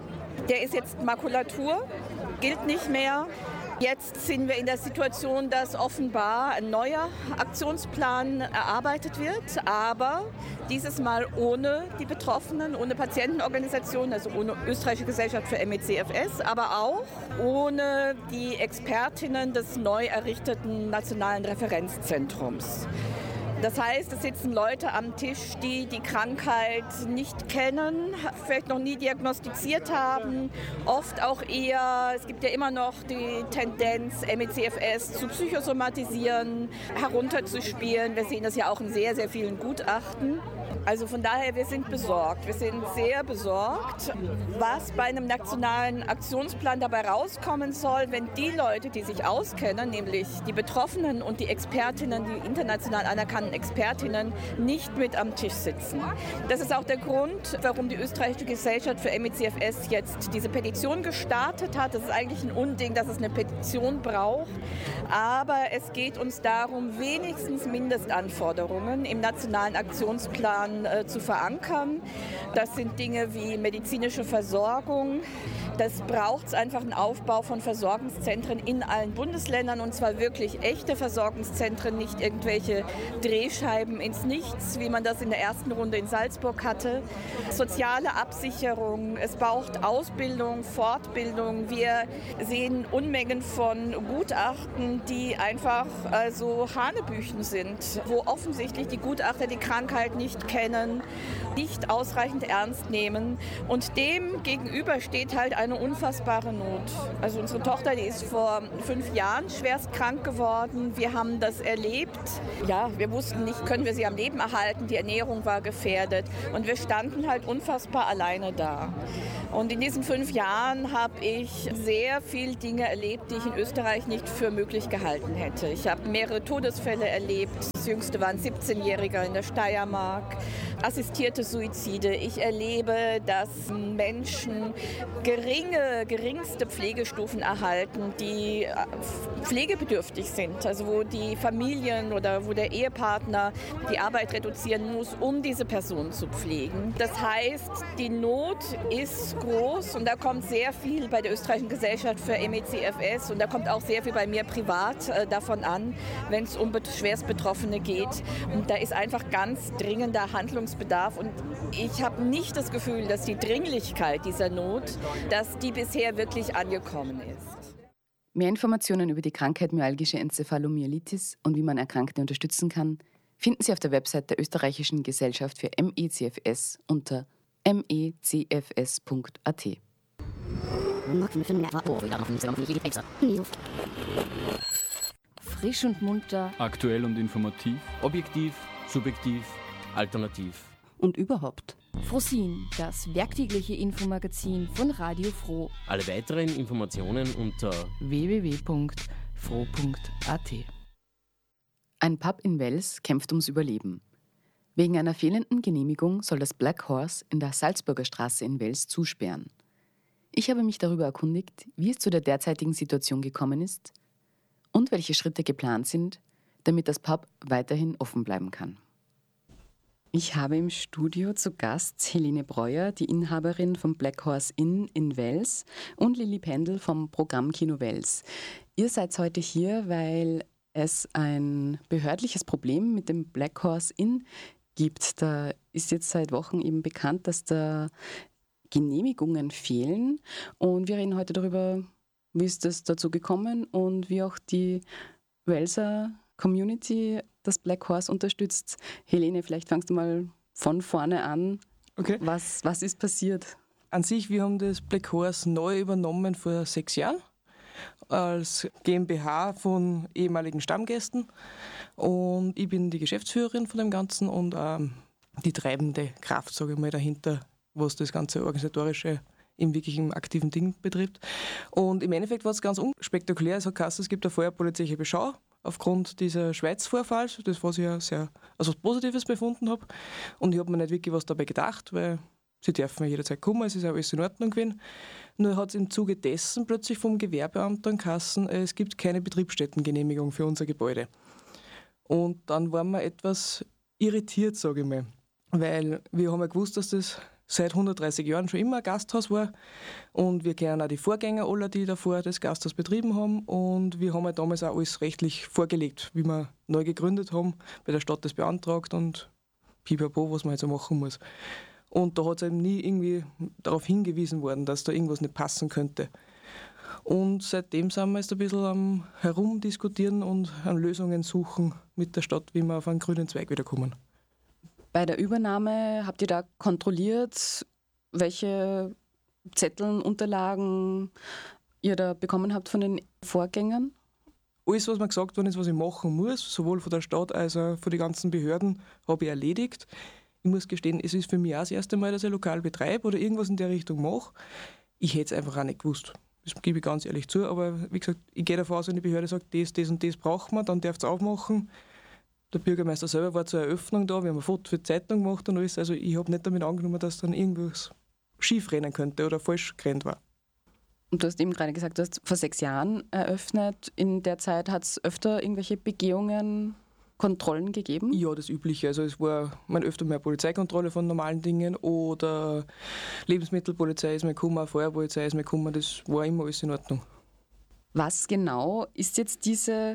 Der ist jetzt Makulatur, gilt nicht mehr. Jetzt sind wir in der Situation, dass offenbar ein neuer Aktionsplan erarbeitet wird, aber dieses Mal ohne die Betroffenen, ohne Patientenorganisationen, also ohne Österreichische Gesellschaft für ME/CFS, aber auch ohne die Expertinnen des neu errichteten Nationalen Referenzzentrums. Das heißt, es sitzen Leute am Tisch, die die Krankheit nicht kennen, vielleicht noch nie diagnostiziert haben, oft auch eher, es gibt ja immer noch die Tendenz, ME/CFS zu psychosomatisieren, herunterzuspielen. Wir sehen das ja auch in sehr, sehr vielen Gutachten. Also von daher, wir sind besorgt. Wir sind sehr besorgt, was bei einem nationalen Aktionsplan dabei rauskommen soll, wenn die Leute, die sich auskennen, nämlich die Betroffenen und die Expertinnen, die international anerkannten Expertinnen, nicht mit am Tisch sitzen. Das ist auch der Grund, warum die Österreichische Gesellschaft für ME/CFS jetzt diese Petition gestartet hat. Das ist eigentlich ein Unding, dass es eine Petition braucht. Aber es geht uns darum, wenigstens Mindestanforderungen im nationalen Aktionsplan zu verankern. Das sind Dinge wie medizinische Versorgung. Das braucht es einfach einen Aufbau von Versorgungszentren in allen Bundesländern, und zwar wirklich echte Versorgungszentren, nicht irgendwelche Drehscheiben ins Nichts, wie man das in der ersten Runde in Salzburg hatte. Soziale Absicherung, es braucht Ausbildung, Fortbildung. Wir sehen Unmengen von Gutachten, die einfach so Hanebüchen sind, wo offensichtlich die Gutachter die Krankheit nicht kennen, nicht ausreichend ernst nehmen. Und dem gegenüber steht halt eine unfassbare Not. Also unsere Tochter, die ist vor 5 Jahren schwerst krank geworden. Wir haben das erlebt. Ja, wir wussten nicht, können wir sie am Leben erhalten. Die Ernährung war gefährdet. Und wir standen halt unfassbar alleine da. Und in diesen 5 Jahren habe ich sehr viele Dinge erlebt, die ich in Österreich nicht für möglich gehalten hätte. Ich habe mehrere Todesfälle erlebt. Das jüngste war ein 17-Jähriger in der Steiermark. Assistierte Suizide. Ich erlebe, dass Menschen geringste Pflegestufen erhalten, die pflegebedürftig sind. Also wo die Familien oder wo der Ehepartner die Arbeit reduzieren muss, um diese Person zu pflegen. Das heißt, die Not ist groß und da kommt sehr viel bei der Österreichischen Gesellschaft für ME/CFS und da kommt auch sehr viel bei mir privat davon an, wenn es um schwerst Betroffene geht. Und da ist einfach ganz dringender Handlungsbedarf und ich habe nicht das Gefühl, dass die Dringlichkeit dieser Not, dass die bisher wirklich angekommen ist. Mehr Informationen über die Krankheit myalgische Enzephalomyelitis und wie man Erkrankte unterstützen kann, finden Sie auf der Website der Österreichischen Gesellschaft für ME/CFS unter mecfs.at. Frisch und munter. Aktuell und informativ. Objektiv, subjektiv, alternativ. Und überhaupt. Frosin, das werktägliche Infomagazin von Radio Froh. Alle weiteren Informationen unter www.froh.at. Ein Pub in Wels kämpft ums Überleben. Wegen einer fehlenden Genehmigung soll das Black Horse in der Salzburger Straße in Wels zusperren. Ich habe mich darüber erkundigt, wie es zu der derzeitigen Situation gekommen ist und welche Schritte geplant sind, damit das Pub weiterhin offen bleiben kann. Ich habe im Studio zu Gast Helene Breuer, die Inhaberin vom Black Horse Inn in Wels, und Lilly Pendel vom Programm Kino Wels. Ihr seid heute hier, weil es ein behördliches Problem mit dem Black Horse Inn gibt. Da ist jetzt seit Wochen eben bekannt, dass da Genehmigungen fehlen. Und wir reden heute darüber, wie ist es dazu gekommen und wie auch die Welser Community das Black Horse unterstützt. Helene, vielleicht fangst du mal von vorne an. Okay. Was ist passiert? An sich, wir haben das Black Horse neu übernommen vor 6 Jahren als GmbH von ehemaligen Stammgästen. Und ich bin die Geschäftsführerin von dem Ganzen und die treibende Kraft, sage ich mal, dahinter, was das ganze Organisatorische im wirklichen aktiven Ding betrifft. Und im Endeffekt war es ganz unspektakulär. Es hat geheißen, es gibt eine feuerpolizeiliche Beschau aufgrund dieser Schweiz-Vorfalls, das was ich ja sehr als was Positives befunden habe. Und ich habe mir nicht wirklich was dabei gedacht, weil sie dürfen ja jederzeit kommen, es ist auch alles in Ordnung gewesen. Nur hat es im Zuge dessen plötzlich vom Gewerbeamt geheißen, es gibt keine Betriebsstättengenehmigung für unser Gebäude. Und dann waren wir etwas irritiert, sage ich mal, weil wir haben ja gewusst, dass das seit 130 Jahren schon immer ein Gasthaus war und wir kennen auch die Vorgänger aller, die davor das Gasthaus betrieben haben und wir haben ja damals auch alles rechtlich vorgelegt, wie wir neu gegründet haben, bei der Stadt das beantragt und pipapo, was man halt so machen muss. Und da hat es eben nie irgendwie darauf hingewiesen worden, dass da irgendwas nicht passen könnte. Und seitdem sind wir jetzt ein bisschen am Herumdiskutieren und an Lösungen suchen mit der Stadt, wie wir auf einen grünen Zweig wiederkommen. Bei der Übernahme habt ihr da kontrolliert, welche Zettel, Unterlagen ihr da bekommen habt von den Vorgängern? Alles, was mir gesagt worden ist, was ich machen muss, sowohl von der Stadt als auch von den ganzen Behörden, habe ich erledigt. Ich muss gestehen, es ist für mich auch das erste Mal, dass ich lokal betreibe oder irgendwas in der Richtung mache. Ich hätte es einfach auch nicht gewusst. Das gebe ich ganz ehrlich zu. Aber wie gesagt, ich gehe davon aus, wenn die Behörde sagt, das und das braucht man, dann darf es aufmachen. Der Bürgermeister selber war zur Eröffnung da, wir haben ein Foto für die Zeitung gemacht und alles. Also ich habe nicht damit angenommen, dass dann irgendwas schief rennen könnte oder falsch gerannt war. Und du hast eben gerade gesagt, du hast vor 6 Jahren eröffnet. In der Zeit hat es öfter irgendwelche Begehungen, Kontrollen gegeben? Ja, das Übliche. Also es war öfter mehr Polizeikontrolle von normalen Dingen oder Lebensmittelpolizei ist mir gekommen, Feuerpolizei ist mir gekommen. Das war immer alles in Ordnung. Was genau ist jetzt diese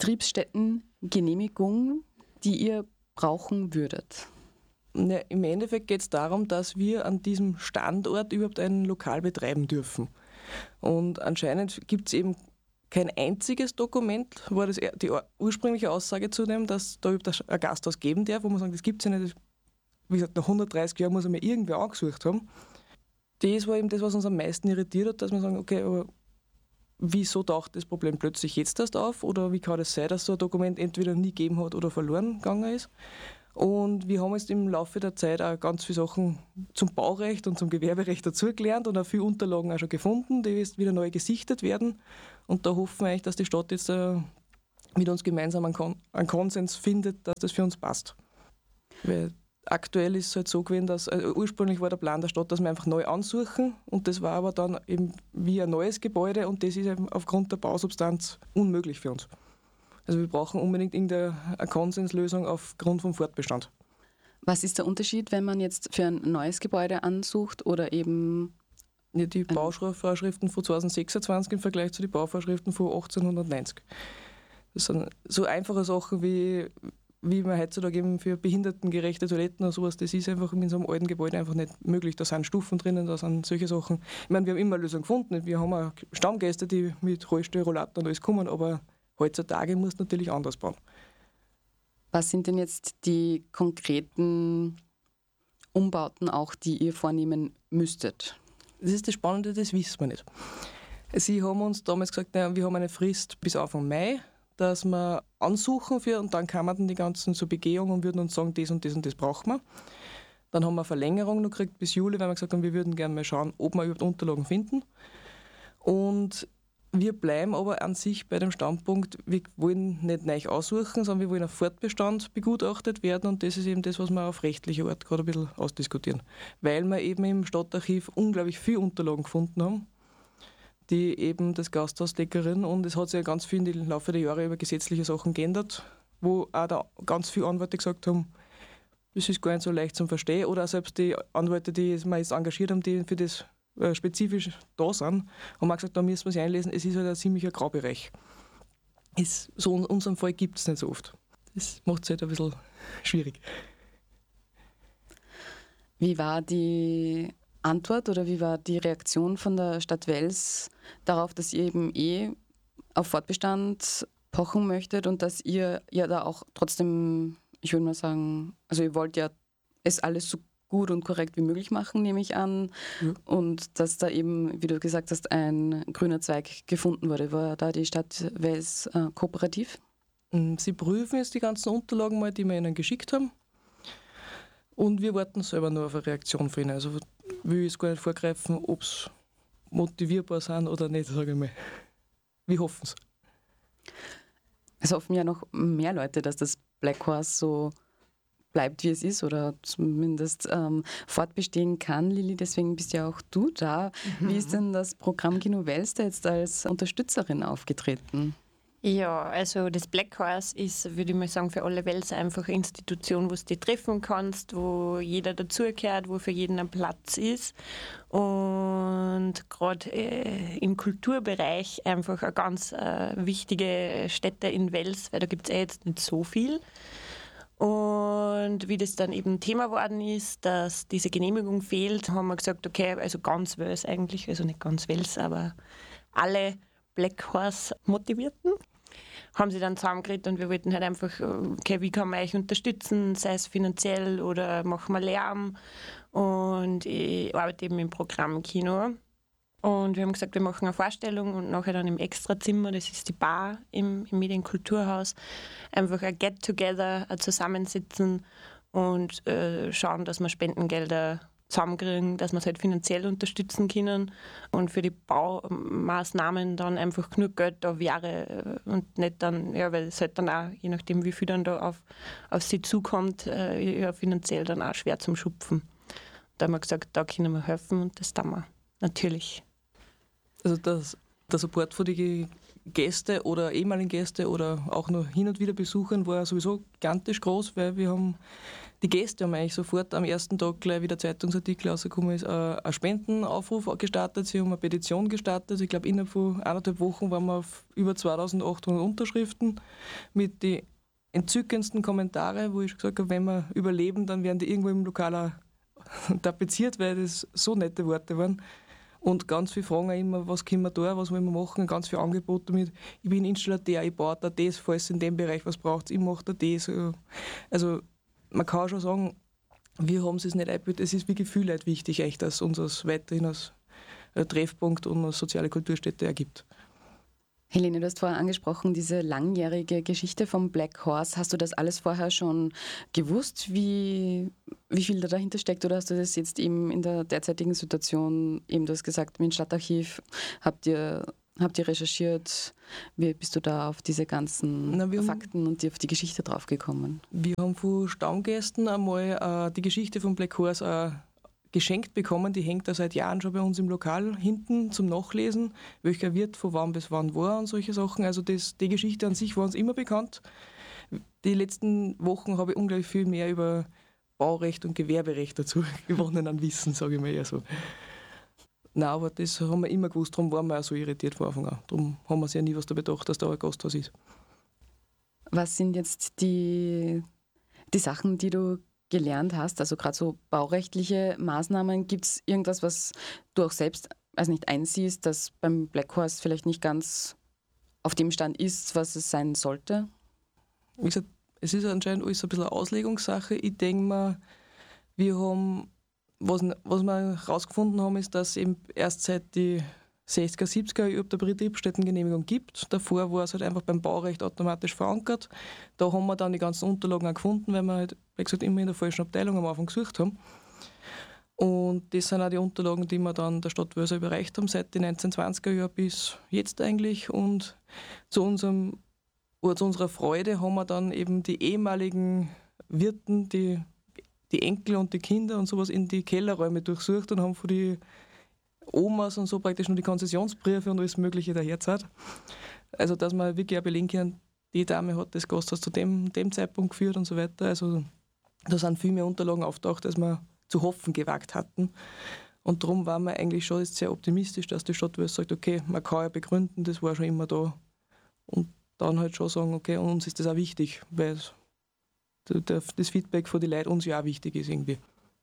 Betriebsstättengenehmigung, die ihr brauchen würdet? Ja, im Endeffekt geht es darum, dass wir an diesem Standort überhaupt ein Lokal betreiben dürfen. Und anscheinend gibt es eben kein einziges Dokument, war das die ursprüngliche Aussage zu dem, dass da überhaupt ein Gasthaus geben darf, wo man sagt, das gibt es ja nicht. Wie gesagt, nach 130 Jahren muss er mir irgendwer angesucht haben. Das war eben das, was uns am meisten irritiert hat, dass wir sagen, okay, aber wieso taucht das Problem plötzlich jetzt erst auf? Oder wie kann es sein, dass so ein Dokument entweder nie gegeben hat oder verloren gegangen ist? Und wir haben jetzt im Laufe der Zeit auch ganz viele Sachen zum Baurecht und zum Gewerberecht dazugelernt und auch viele Unterlagen auch schon gefunden, die jetzt wieder neu gesichtet werden. Und da hoffen wir eigentlich, dass die Stadt jetzt mit uns gemeinsam einen Konsens findet, dass das für uns passt. Weil aktuell ist es halt so gewesen, dass ursprünglich war der Plan der Stadt, dass wir einfach neu ansuchen und das war aber dann eben wie ein neues Gebäude und das ist eben aufgrund der Bausubstanz unmöglich für uns. Also wir brauchen unbedingt irgendeine Konsenslösung aufgrund vom Fortbestand. Was ist der Unterschied, wenn man jetzt für ein neues Gebäude ansucht oder eben... Ja, die Bauvorschriften von 2026 im Vergleich zu den Bauvorschriften von 1890. Das sind so einfache Sachen wie man heutzutage eben für behindertengerechte Toiletten oder sowas, das ist einfach in so einem alten Gebäude einfach nicht möglich. Da sind Stufen drinnen, da sind solche Sachen. Ich meine, wir haben immer eine Lösung gefunden. Wir haben auch Stammgäste, die mit Rollstuhl, Rollator und alles kommen, aber heutzutage muss es natürlich anders bauen. Was sind denn jetzt die konkreten Umbauten auch, die ihr vornehmen müsstet? Das ist das Spannende, das wissen wir nicht. Sie haben uns damals gesagt, wir haben eine Frist bis Anfang Mai, dass wir ansuchen für und dann kamen dann die ganzen zur Begehung und würden uns sagen, das und das und das brauchen wir. Dann haben wir eine Verlängerung noch gekriegt bis Juli, weil wir gesagt haben, wir würden gerne mal schauen, ob wir überhaupt Unterlagen finden. Und wir bleiben aber an sich bei dem Standpunkt, wir wollen nicht neu aussuchen, sondern wir wollen auf Fortbestand begutachtet werden und das ist eben das, was wir auf rechtlicher Art gerade ein bisschen ausdiskutieren. Weil wir eben im Stadtarchiv unglaublich viele Unterlagen gefunden haben, die eben das Gasthaus deklarieren und es hat sich ja ganz viel im Laufe der Jahre über gesetzliche Sachen geändert, wo auch da ganz viele Anwälte gesagt haben, das ist gar nicht so leicht zum Verstehen oder auch selbst die Anwälte, die wir jetzt engagiert haben, die für das spezifisch da sind, haben auch gesagt, da müssen wir sich einlesen, es ist halt ein ziemlicher Graubereich. So in unserem Fall gibt es nicht so oft. Das macht es halt ein bisschen schwierig. Wie war die Antwort oder wie war die Reaktion von der Stadt Wels darauf, dass ihr eben auf Fortbestand pochen möchtet und dass ihr ja da auch trotzdem, ich würde mal sagen, also ihr wollt ja es alles so gut und korrekt wie möglich machen, nehme ich an. Ja. Und dass da eben, wie du gesagt hast, ein grüner Zweig gefunden wurde. War da die Stadt Wels kooperativ? Sie prüfen jetzt die ganzen Unterlagen mal, die wir ihnen geschickt haben. Und wir warten selber nur auf eine Reaktion von ihnen. Also will ich es gar nicht vorgreifen, ob es motivierbar sind oder nicht, sage ich mal. Wir hoffen es. Es hoffen ja noch mehr Leute, dass das Black Horse so bleibt, wie es ist oder zumindest fortbestehen kann. Lilly, deswegen bist ja auch du da. Wie ist denn das Programm Kino Wels da jetzt als Unterstützerin aufgetreten? Ja, also das Black Horse ist, würde ich mal sagen, für alle Welser einfach eine Institution, wo du dich treffen kannst, wo jeder dazugehört, wo für jeden ein Platz ist. Und gerade im Kulturbereich einfach eine ganz wichtige Stätte in Wels, weil da gibt es jetzt nicht so viel. Und wie das dann eben Thema geworden ist, dass diese Genehmigung fehlt, haben wir gesagt, okay, also ganz Wels eigentlich, also nicht ganz Wels, aber alle Black Horse Motivierten haben sie dann zusammengeredet und wir wollten halt einfach, okay, wie kann man euch unterstützen, sei es finanziell oder machen wir Lärm. Und ich arbeite eben im Programmkino. Und wir haben gesagt, wir machen eine Vorstellung und nachher dann im Extrazimmer, das ist die Bar im Medienkulturhaus, einfach ein Get-Together, ein Zusammensitzen und schauen, dass wir Spendengelder zusammenkriegen, dass wir es halt finanziell unterstützen können und für die Baumaßnahmen dann einfach genug Geld da wäre und nicht dann, ja, weil es halt dann auch, je nachdem wie viel dann da auf sie zukommt, ja, finanziell dann auch schwer zum Schupfen. Da haben wir gesagt, da können wir helfen und das tun wir natürlich. Also der Support von den Gästen oder ehemaligen Gäste oder auch nur hin und wieder Besuchern war sowieso gigantisch groß, weil die Gäste haben eigentlich sofort am ersten Tag gleich wieder Zeitungsartikel rausgekommen ist, ein Spendenaufruf gestartet, sie haben eine Petition gestartet. Ich glaube, innerhalb von 1,5 Wochen waren wir auf über 2800 Unterschriften mit den entzückendsten Kommentaren, wo ich schon gesagt habe, wenn wir überleben, dann werden die irgendwo im Lokal auch tapeziert, weil das so nette Worte waren. Und ganz viele fragen auch immer, was können wir da, was wollen wir machen, ganz viele Angebote mit, ich bin Installateur, ich baue da das, falls in dem Bereich was braucht, ich mache da das. Also man kann schon sagen, wir haben es nicht eingebildet, es ist wirklich viel Leute wichtig, echt, dass uns das weiterhin als Treffpunkt und als soziale Kulturstätte ergibt. Helene, du hast vorher angesprochen, diese langjährige Geschichte vom Black Horse. Hast du das alles vorher schon gewusst, wie viel da dahinter steckt? Oder hast du das jetzt eben in der derzeitigen Situation, eben du hast gesagt, mit dem Stadtarchiv, habt ihr recherchiert? Wie bist du da auf diese ganzen Fakten und auf die Geschichte draufgekommen? Wir haben von Stammgästen einmal die Geschichte vom Black Horse geschenkt bekommen. Die hängt da seit Jahren schon bei uns im Lokal hinten zum Nachlesen, welcher Wirt von wann bis wann war und solche Sachen. Also die Geschichte an sich war uns immer bekannt. Die letzten Wochen habe ich unglaublich viel mehr über Baurecht und Gewerberecht dazu gewonnen an Wissen, sage ich mal eher so. Nein, aber das haben wir immer gewusst, darum waren wir auch so irritiert von Anfang an. Darum haben wir sich ja nie was da bedacht, dass da ein Gasthaus ist. Was sind jetzt die Sachen, die du gelernt hast, also gerade so baurechtliche Maßnahmen, gibt es irgendwas, was du auch selbst als nicht einsiehst, das beim Black Horse vielleicht nicht ganz auf dem Stand ist, was es sein sollte? Wie gesagt, es ist anscheinend alles ein bisschen eine Auslegungssache. Ich denke mal, wir haben, was wir herausgefunden haben, ist, dass eben erst seit die 60er, 70er überhaupt eine Betriebsstättengenehmigung gibt. Davor war es halt einfach beim Baurecht automatisch verankert. Da haben wir dann die ganzen Unterlagen auch gefunden, weil wir halt, wie gesagt, immer in der falschen Abteilung am Anfang gesucht haben. Und das sind auch die Unterlagen, die wir dann der Stadt Wels überreicht haben, seit den 1920er Jahren bis jetzt eigentlich. Und zu unserer Freude haben wir dann eben die ehemaligen Wirten, die Enkel und die Kinder und sowas in die Kellerräume durchsucht und haben von die Omas und so praktisch nur die Konzessionsbriefe und alles Mögliche daherzahlt. Also, dass man wirklich auch belegen kann, die Dame hat das Gasthaus zu dem Zeitpunkt geführt und so weiter. Also, da sind viel mehr Unterlagen auftaucht, als wir zu hoffen gewagt hatten. Und darum waren wir eigentlich schon sehr optimistisch, dass die Stadt Wels sagt, okay, man kann ja begründen, das war schon immer da. Und dann halt schon sagen, okay, und uns ist das auch wichtig, weil das Feedback von den Leuten uns ja auch wichtig ist irgendwie.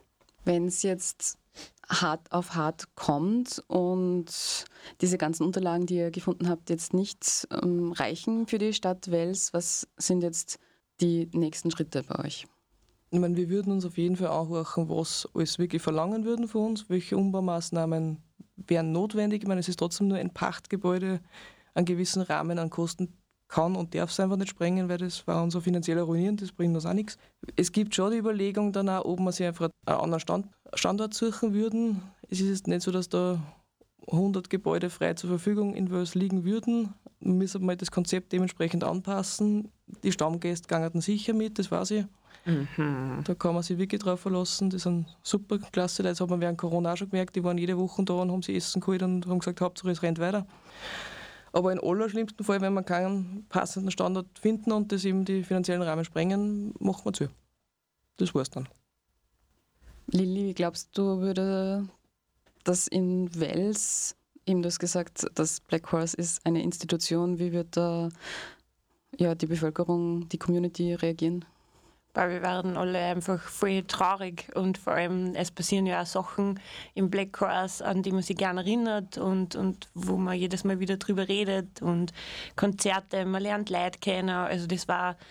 Wenn es jetzt hart auf hart kommt und diese ganzen Unterlagen, die ihr gefunden habt, jetzt nicht reichen für die Stadt Wels, was sind jetzt die nächsten Schritte bei euch? Ich meine, wir würden uns auf jeden Fall anhören, was alles wirklich verlangen würden von uns, welche Umbaumaßnahmen wären notwendig. Ich meine, es ist trotzdem nur ein Pachtgebäude, einen gewissen Rahmen an Kosten kann und darf es einfach nicht sprengen, weil das war unser finanzieller Ruinieren, das bringt uns auch nichts. Es gibt schon die Überlegung dann auch, ob wir sich einfach einen anderen Standort suchen würden. Es ist jetzt nicht so, dass da 100 Gebäude frei zur Verfügung in Wels liegen würden. Wir müssen mal das Konzept dementsprechend anpassen. Die Stammgäste gingen sicher mit, das weiß ich. Da kann man sich wirklich drauf verlassen. Das sind super klasse Leute. Das hat man während Corona auch schon gemerkt. Die waren jede Woche da und haben sich Essen geholt und haben gesagt, Hauptsache es rennt weiter. Aber im allerschlimmsten Fall, wenn wir keinen passenden Standort finden und das eben die finanziellen Rahmen sprengen, machen wir zu. Das war's dann. Lilly, wie glaubst du, würde das in Wels, eben du hast gesagt, das Black Horse ist eine Institution, wie wird da die Bevölkerung, die Community reagieren? Weil wir werden alle einfach voll traurig und vor allem, es passieren ja auch Sachen im Black Horse, an die man sich gerne erinnert und wo man jedes Mal wieder drüber redet und Konzerte, man lernt Leute kennen, also das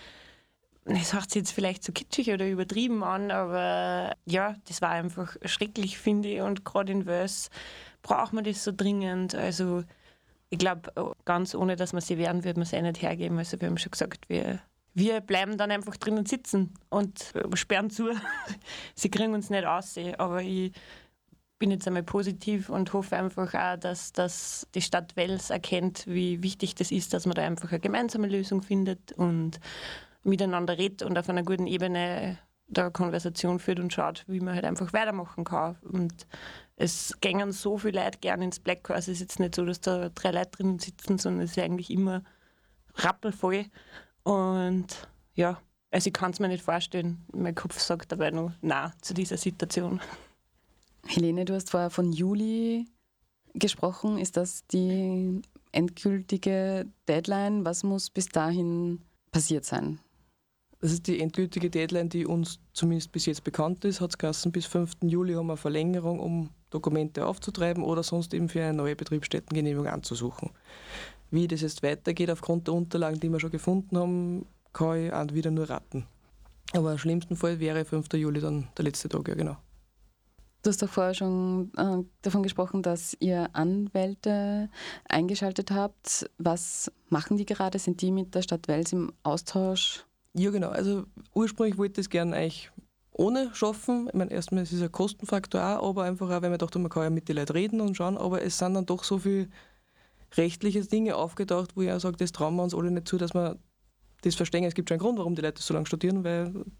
hört sich jetzt vielleicht so kitschig oder übertrieben an, aber ja, das war einfach schrecklich, finde ich, und gerade in Wels braucht man das so dringend, also ich glaube, ganz ohne, dass man sie wehren, würde man es nicht hergeben, also wir haben schon gesagt, wir bleiben dann einfach drinnen sitzen und sperren zu. Sie kriegen uns nicht raus, aber ich bin jetzt einmal positiv und hoffe einfach auch, dass die Stadt Wels erkennt, wie wichtig das ist, dass man da einfach eine gemeinsame Lösung findet und miteinander redet und auf einer guten Ebene da eine Konversation führt und schaut, wie man halt einfach weitermachen kann. Und es gehen so viele Leute gerne ins Black Horse. Es ist jetzt nicht so, dass da 3 Leute drinnen sitzen, sondern es ist eigentlich immer rappelvoll. Und ja, also ich kann es mir nicht vorstellen. Mein Kopf sagt dabei noch nein zu dieser Situation. Helene, du hast vorher von Juli gesprochen. Ist das die endgültige Deadline? Was muss bis dahin passiert sein? Das ist die endgültige Deadline, die uns zumindest bis jetzt bekannt ist. Hat es geheißen, bis 5. Juli haben wir eine Verlängerung, um Dokumente aufzutreiben oder sonst eben für eine neue Betriebsstättengenehmigung anzusuchen. Wie das jetzt weitergeht aufgrund der Unterlagen, die wir schon gefunden haben, kann ich auch wieder nur raten. Aber im schlimmsten Fall wäre 5. Juli dann der letzte Tag, ja genau. Du hast doch vorher schon davon gesprochen, dass ihr Anwälte eingeschaltet habt. Was machen die gerade? Sind die mit der Stadt Wels im Austausch? Ja genau, also ursprünglich wollte ich das gerne eigentlich ohne schaffen. Ich meine, erstmal ist es ein Kostenfaktor auch, aber einfach auch, weil man dachte, man kann ja mit den Leuten reden und schauen, aber es sind dann doch so viele rechtliche Dinge aufgetaucht, wo ich auch sage, das trauen wir uns alle nicht zu, dass wir das verstehen. Es gibt schon einen Grund, warum die Leute so lange studieren, weil